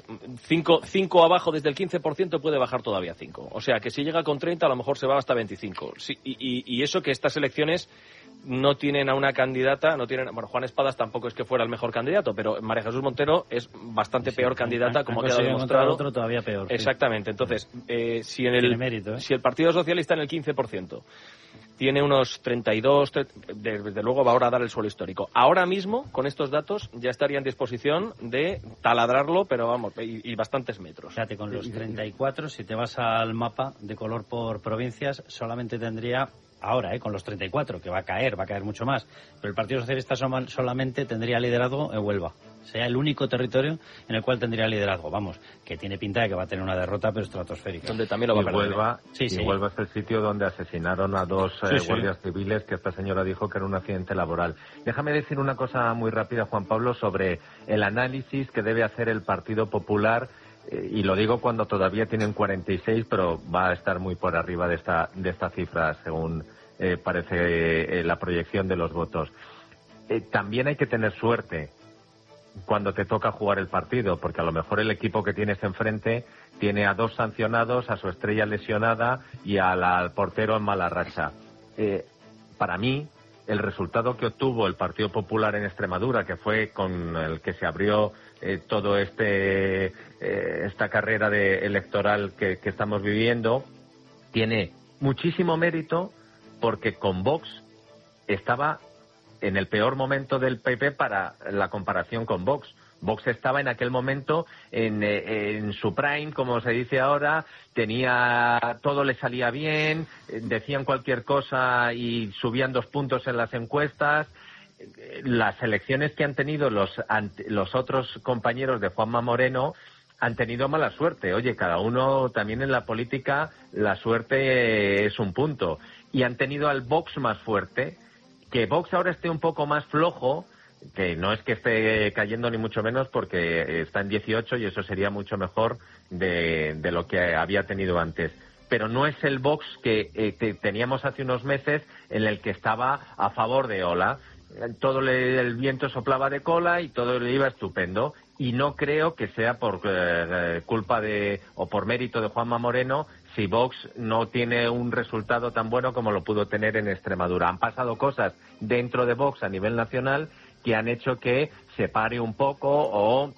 B: cinco abajo desde el quince por ciento puede bajar todavía cinco. O sea, que si llega con treinta a lo mejor se va hasta veinticinco. Sí, y, y, y eso que estas elecciones no tienen a una candidata, no tienen, bueno, Juan Espadas tampoco es que fuera el mejor candidato, pero María Jesús Montero es bastante sí, peor candidata, sí, como ha quedado demostrado.
C: Otro todavía peor.
B: Exactamente. Sí. Entonces, eh, si en el
C: mérito, ¿eh?
B: si el Partido Socialista en el quince por ciento tiene unos treinta y dos, desde luego va ahora a dar el suelo histórico. Ahora mismo, con estos datos, ya estaría en disposición de taladrarlo, pero vamos, y, y bastantes metros.
C: Fíjate, con los treinta y cuatro, si te vas al mapa de color por provincias, solamente tendría, ahora, eh, con los treinta y cuatro, que va a caer, va a caer mucho más, pero el Partido Socialista solamente tendría liderazgo en Huelva. Sería el único territorio en el cual tendría liderazgo. Vamos, que tiene pinta de que va a tener una derrota, pero estratosférica.
B: Donde también lo va a perder.
D: Huelva,
C: sí,
D: y
C: sí.
D: Huelva es el sitio donde asesinaron a dos
C: sí,
D: eh,
C: sí.
D: guardias civiles, que esta señora dijo que era un accidente laboral. Déjame decir una cosa muy rápida, Juan Pablo, sobre el análisis que debe hacer el Partido Popular, eh, y lo digo cuando todavía tienen cuarenta y seis, pero va a estar muy por arriba de esta, de esta cifra, según eh, parece eh, la proyección de los votos. Eh, también hay que tener suerte cuando te toca jugar el partido, porque a lo mejor el equipo que tienes enfrente tiene a dos sancionados, a su estrella lesionada y al, al portero en mala racha. Eh, para mí, el resultado que obtuvo el Partido Popular en Extremadura, que fue con el que se abrió eh, todo este eh, esta carrera de electoral que, que estamos viviendo, tiene muchísimo mérito, porque con Vox estaba en el peor momento del P P para la comparación con Vox. Vox estaba en aquel momento en, en su prime, como se dice ahora, tenía todo le salía bien, decían cualquier cosa y subían dos puntos en las encuestas. Las elecciones que han tenido los, los otros compañeros de Juanma Moreno han tenido mala suerte. Oye, cada uno también en la política la suerte es un punto. Y han tenido al Vox más fuerte. Que Vox ahora esté un poco más flojo, que no es que esté cayendo ni mucho menos porque está en dieciocho y eso sería mucho mejor de, de lo que había tenido antes. Pero no es el Vox que, eh, que teníamos hace unos meses en el que estaba a favor de Ola. Todo le, el viento soplaba de cola y todo le iba estupendo. Y no creo que sea por eh, culpa de o por mérito de Juanma Moreno si Vox no tiene un resultado tan bueno como lo pudo tener en Extremadura. Han pasado cosas dentro de Vox a nivel nacional que han hecho que se pare un poco o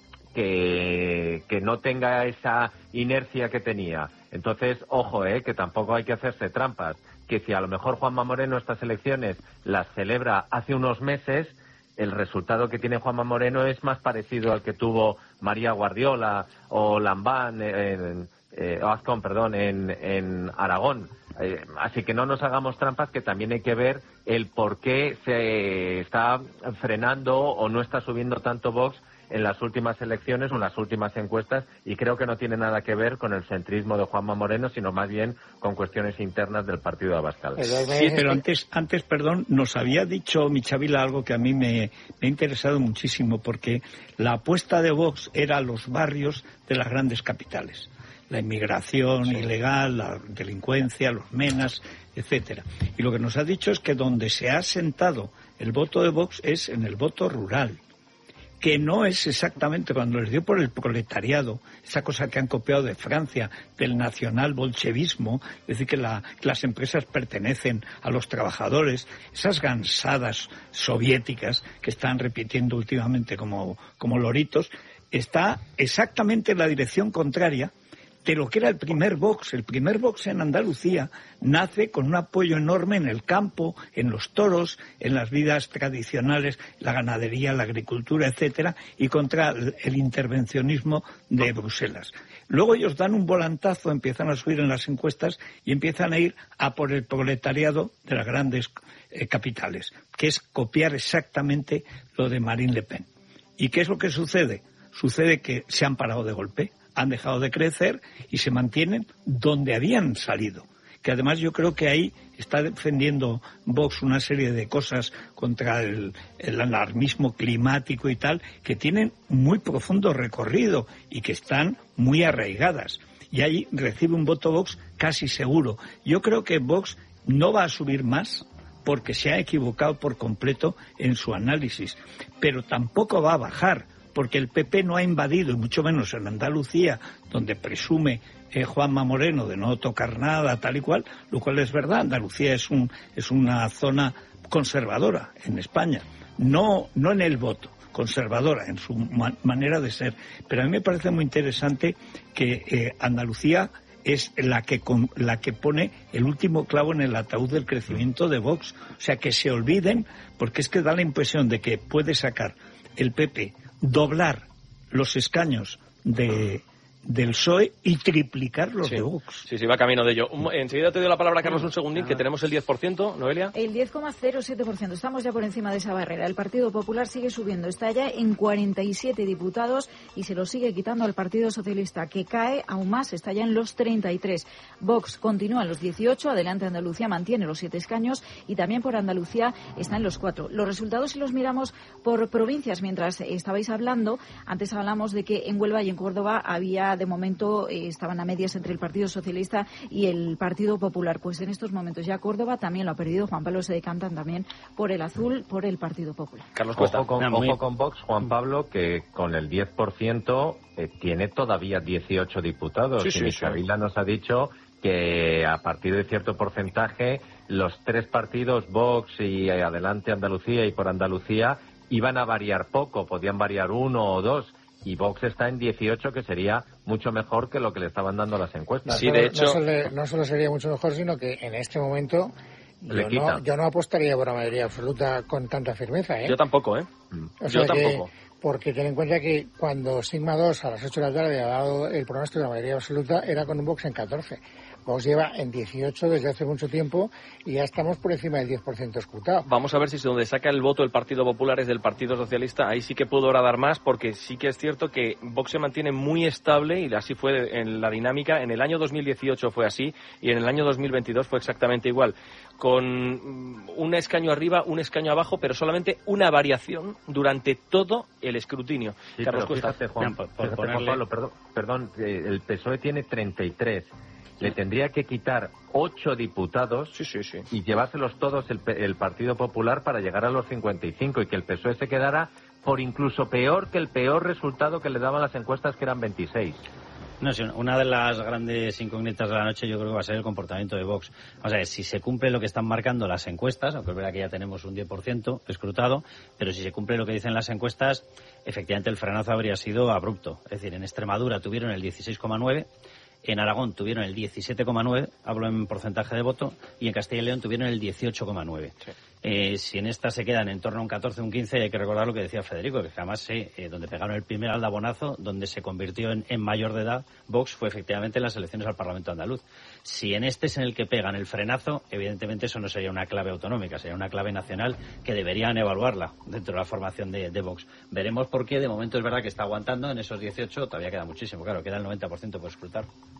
D: que, que no tenga esa inercia que tenía. Entonces, ojo, eh, que tampoco hay que hacerse trampas. Que si a lo mejor Juanma Moreno estas elecciones las celebra hace unos meses, el resultado que tiene Juanma Moreno es más parecido al que tuvo María Guardiola o Lambán, en, eh, o Azcón, perdón, en, en Aragón. Eh, así que no nos hagamos trampas, que también hay que ver el por qué se está frenando o no está subiendo tanto Vox en las últimas elecciones o en las últimas encuestas, y creo que no tiene nada que ver con el centrismo de Juanma Moreno, sino más bien con cuestiones internas del partido de Abascal.
G: Sí, pero antes, antes, perdón, nos había dicho Michavila algo que a mí me, me ha interesado muchísimo, porque la apuesta de Vox era los barrios de las grandes capitales. La inmigración sí. ilegal, la delincuencia, los menas, etcétera. Y lo que nos ha dicho es que donde se ha sentado el voto de Vox es en el voto rural, que no es exactamente cuando les dio por el proletariado, esa cosa que han copiado de Francia, del nacional bolchevismo, es decir, que, la, que las empresas pertenecen a los trabajadores, esas gansadas soviéticas que están repitiendo últimamente como, como loritos, está exactamente en la dirección contraria de lo que era el primer Vox. El primer Vox en Andalucía nace con un apoyo enorme en el campo, en los toros, en las vidas tradicionales, la ganadería, la agricultura, etcétera, y contra el intervencionismo de Bruselas. Luego ellos dan un volantazo, empiezan a subir en las encuestas y empiezan a ir a por el proletariado de las grandes eh, capitales, que es copiar exactamente lo de Marine Le Pen. ¿Y qué es lo que sucede? Sucede que se han parado de golpe, han dejado de crecer y se mantienen donde habían salido. Que además yo creo que ahí está defendiendo Vox una serie de cosas contra el, el alarmismo climático y tal, que tienen muy profundo recorrido y que están muy arraigadas. Y ahí recibe un voto Vox casi seguro. Yo creo que Vox no va a subir más porque se ha equivocado por completo en su análisis, pero tampoco va a bajar, porque el P P no ha invadido, y mucho menos en Andalucía, donde presume eh, Juanma Moreno de no tocar nada, tal y cual, lo cual es verdad. Andalucía es un es una zona conservadora en España, no no en el voto, conservadora en su man- manera de ser. Pero a mí me parece muy interesante que eh, Andalucía es la que con, la que pone el último clavo en el ataúd del crecimiento de Vox. O sea, que se olviden, porque es que da la impresión de que puede sacar el P P, doblar los escaños de del P S O E y triplicar los
B: sí.
G: de Vox.
B: Sí, sí, va camino de ello. Enseguida te doy la palabra, Carlos, un segundín, que tenemos el diez por ciento, Noelia.
I: El diez coma cero siete por ciento. Estamos ya por encima de esa barrera. El Partido Popular sigue subiendo. Está ya en cuarenta y siete diputados y se lo sigue quitando al Partido Socialista, que cae aún más. Está ya en los treinta y tres. Vox continúa en los dieciocho. Adelante Andalucía mantiene los siete escaños y también por Andalucía está en los cuatro. Los resultados, si los miramos por provincias, mientras estabais hablando, antes hablamos de que en Huelva y en Córdoba había, de momento, eh, estaban a medias entre el Partido Socialista y el Partido Popular. Pues en estos momentos ya Córdoba también lo ha perdido. Juan Pablo, se decantan también por el azul, por el Partido Popular.
D: Carlos Cuesta. Ojo con, ah, ojo con Vox, Juan Pablo, que con el diez por ciento eh, tiene todavía dieciocho diputados.
B: Sí, sí,
D: y Michavila sí. nos ha dicho que a partir de cierto porcentaje los tres partidos, Vox y eh, Adelante Andalucía y por Andalucía, iban a variar poco, podían variar uno o dos. Y Vox está en dieciocho, que sería mucho mejor que lo que le estaban dando las encuestas.
J: Sí, de hecho, no solo, no solo sería mucho mejor, sino que en este momento yo no, yo no apostaría por la mayoría absoluta con tanta firmeza, ¿eh?
B: Yo tampoco, ¿eh?
J: O sea
B: yo tampoco.
J: porque ten en cuenta que cuando Sigma dos a las ocho de la tarde ha dado el pronóstico de la mayoría absoluta, era con un Vox en catorce. Vox lleva en dieciocho desde hace mucho tiempo y ya estamos por encima del diez por ciento escrutado.
B: Vamos a ver si donde saca el voto el Partido Popular es del Partido Socialista. Ahí sí que puedo ahora dar más, porque sí que es cierto que Vox se mantiene muy estable y así fue en la dinámica. En el año dos mil dieciocho fue así y en el año dos mil veintidós fue exactamente igual. Con un escaño arriba, un escaño abajo, pero solamente una variación durante todo el escrutinio.
D: Sí,
B: Carlos
D: pero fíjate, Juan,
B: por, por
D: fíjate,
B: ponerle...
D: Juan Pablo, perdón, perdón, el P S O E tiene treinta y tres. Le tendría que quitar ocho diputados
B: sí, sí, sí.
D: y llevárselos todos el, el Partido Popular para llegar a los cincuenta y cinco y que el P S O E se quedara por incluso peor que el peor resultado que le daban las encuestas, que eran veintiséis.
C: No sé, una de las grandes incógnitas de la noche yo creo que va a ser el comportamiento de Vox. O sea, si se cumple lo que están marcando las encuestas, aunque es verdad que ya tenemos un diez por ciento escrutado, pero si se cumple lo que dicen las encuestas, efectivamente el frenazo habría sido abrupto. Es decir, en Extremadura tuvieron el dieciséis coma nueve, en Aragón tuvieron el diecisiete coma nueve, hablo en porcentaje de voto, y en Castilla y León tuvieron el dieciocho coma nueve. Sí. Eh, si en esta se quedan en torno a un catorce, un quince, hay que recordar lo que decía Federico, que además eh, eh, donde pegaron el primer aldabonazo, donde se convirtió en, en mayor de edad Vox, fue efectivamente en las elecciones al Parlamento andaluz. Si en este es en el que pegan el frenazo, evidentemente eso no sería una clave autonómica, sería una clave nacional que deberían evaluarla dentro de la formación de, de Vox. Veremos por qué, de momento es verdad que está aguantando en esos dieciocho, todavía queda muchísimo, claro, queda el noventa por ciento por escrutar.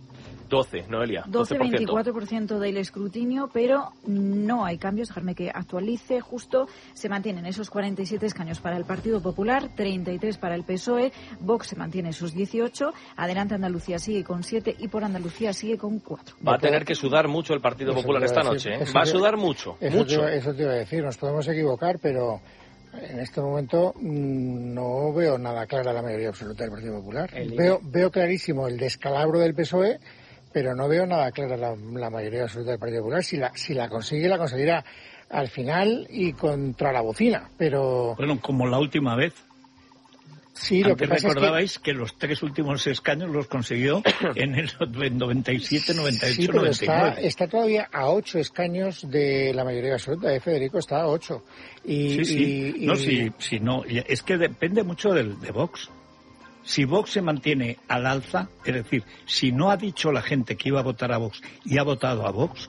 B: doce, Noelia.
I: doce, veinticuatro por ciento del escrutinio, pero no hay cambios. Dejarme que actualice. Justo se mantienen esos cuarenta y siete escaños para el Partido Popular, treinta y tres para el P S O E. Vox se mantiene esos dieciocho. Adelante Andalucía sigue con siete y por Andalucía sigue con cuatro.
B: Va a tener que sudar mucho el Partido eso Popular esta noche. ¿eh? Va a sudar mucho.
J: Eso
B: mucho.
J: Te, eso te iba a decir. Nos podemos equivocar, pero en este momento mmm, no veo nada clara la mayoría absoluta del Partido Popular. Veo, veo clarísimo el descalabro del P S O E, pero no veo nada clara la, la mayoría absoluta del Partido Popular. Si la, si la consigue, la conseguirá al final y contra la bocina, pero...
G: Bueno, como la última vez.
J: Sí, lo
G: Antes
J: que pasa
G: recordabais
J: es que...
G: que los tres últimos escaños los consiguió en el noventa y siete, noventa y ocho,
J: sí, pero
G: noventa y nueve.
J: Está, está todavía a ocho escaños de la mayoría absoluta. De Federico está a ocho. Y,
G: sí, sí.
J: Y,
G: no,
J: y...
G: sí, sí, no. Es que depende mucho del, de Vox. Si Vox se mantiene al alza, es decir, si no ha dicho la gente que iba a votar a Vox y ha votado a Vox,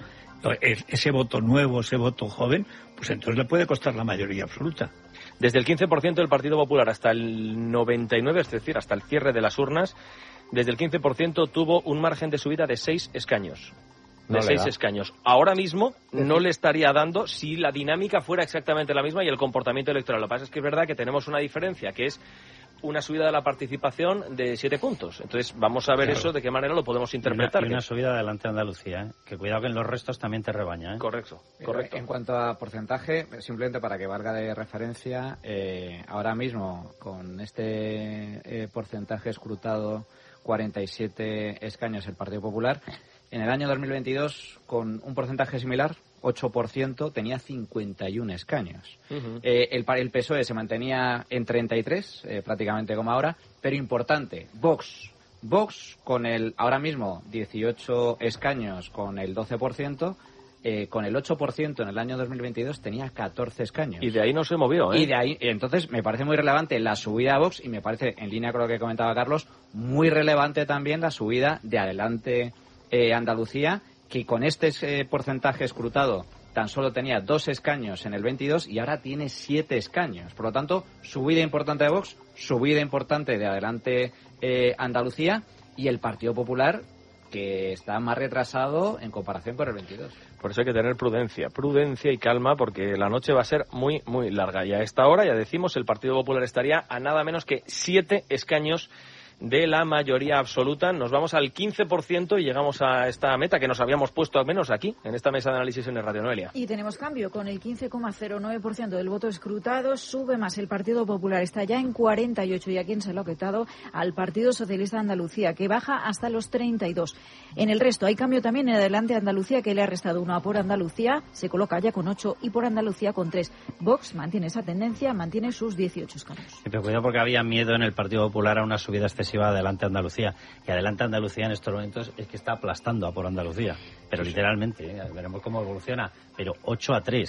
G: ese voto nuevo, ese voto joven, pues entonces le puede costar la mayoría absoluta.
B: Desde el quince por ciento del Partido Popular hasta el noventa y nueve por ciento, es decir, hasta el cierre de las urnas, desde el quince por ciento tuvo un margen de subida de seis escaños. De no seis escaños. Ahora mismo no le estaría dando si la dinámica fuera exactamente la misma y el comportamiento electoral. Lo que pasa es que es verdad que tenemos una diferencia, que es una subida de la participación de siete puntos. Entonces, vamos a ver claro. eso, de qué manera lo podemos interpretar.
C: Y una, y una subida adelante Andalucía, ¿eh? Que cuidado que en los restos también te rebaña, ¿eh?
B: Correcto, correcto.
E: En cuanto a porcentaje, simplemente para que valga de referencia, eh, ahora mismo, con este eh, porcentaje escrutado, cuarenta y siete escaños el Partido Popular, en el año dos mil veintidós, con un porcentaje similar, ocho por ciento, tenía cincuenta y uno escaños. Uh-huh. Eh, el, el P S O E se mantenía en treinta y tres, eh, prácticamente como ahora, pero importante, Vox. Vox, con el ahora mismo dieciocho escaños, con el doce por ciento, eh, con el ocho por ciento en el año dos mil veintidós tenía catorce escaños.
B: Y de ahí no se movió, ¿eh?
E: Y de ahí, entonces, me parece muy relevante la subida a Vox y me parece, en línea con lo que comentaba Carlos, muy relevante también la subida de Adelante eh, Andalucía, que con este eh, porcentaje escrutado tan solo tenía dos escaños en el veintidós y ahora tiene siete escaños. Por lo tanto, subida importante de Vox, subida importante de Adelante eh, Andalucía y el Partido Popular, que está más retrasado en comparación con el veintidós.
B: Por eso hay que tener prudencia, prudencia y calma, porque la noche va a ser muy, muy larga. Y a esta hora, ya decimos, el Partido Popular estaría a nada menos que siete escaños de la mayoría absoluta. Nos vamos al quince por ciento y llegamos a esta meta que nos habíamos puesto al menos aquí, en esta mesa de análisis en el Radio Noelia.
I: Y tenemos cambio, con el quince coma cero nueve por ciento del voto escrutado, sube más el Partido Popular, está ya en cuarenta y ocho, y a quien se lo ha quitado al Partido Socialista de Andalucía, que baja hasta los treinta y dos. En el resto hay cambio también en Adelante Andalucía, que le ha restado uno a Por Andalucía, se coloca ya con ocho, y Por Andalucía con tres. Vox mantiene esa tendencia, mantiene sus dieciocho escaños.
C: Sí, pero cuidado, porque había miedo en el Partido Popular a una subida excesiva Adelante Andalucía, y Adelante Andalucía en estos momentos es que está aplastando a Por Andalucía, pero sí, literalmente, ¿eh? Veremos cómo evoluciona, pero ocho a tres. O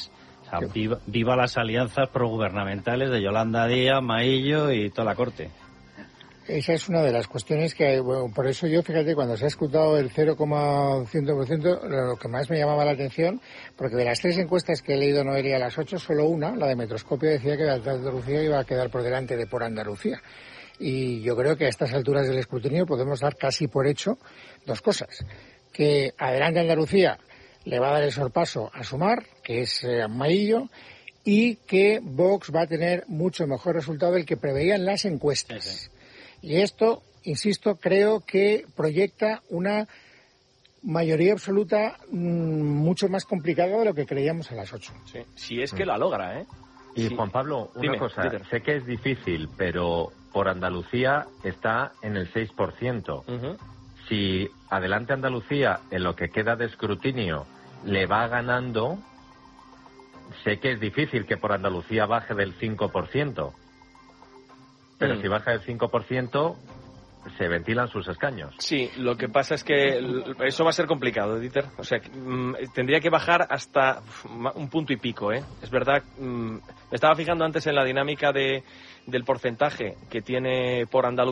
C: O sea, viva, viva las alianzas progubernamentales de Yolanda Díaz, Maillo y toda la corte.
J: Esa es una de las cuestiones que, bueno, por eso yo, fíjate, cuando se ha escrutado el cero coma cien por ciento, lo que más me llamaba la atención, porque de las tres encuestas que he leído, Noelia, a las ocho, solo una, la de Metroscopio, decía que Andalucía iba a quedar por delante de Por Andalucía. Y yo creo que a estas alturas del escrutinio podemos dar casi por hecho dos cosas. Que Adelante Andalucía le va a dar el sorpaso a Sumar, que es eh, Maillo, y que Vox va a tener mucho mejor resultado del que preveían las encuestas. Sí, sí. Y esto, insisto, creo que proyecta una mayoría absoluta mmm, mucho más complicada de lo que creíamos a las ocho.
B: Sí, si es que la logra, ¿eh?
D: Y
B: sí.
D: Juan Pablo, una
B: Dime,
D: cosa,
B: dime.
D: sé que es difícil, pero Por Andalucía está en el seis por ciento. Uh-huh. Si Adelante Andalucía, en lo que queda de escrutinio, le va ganando, sé que es difícil que Por Andalucía baje del cinco por ciento. Pero mm. si baja del cinco por ciento, se ventilan sus escaños.
B: Sí, lo que pasa es que eso va a ser complicado, Dieter. O sea, mmm, tendría que bajar hasta un punto y pico, ¿eh? Es verdad, mmm, me estaba fijando antes en la dinámica de, del porcentaje que tiene Por Andalucía.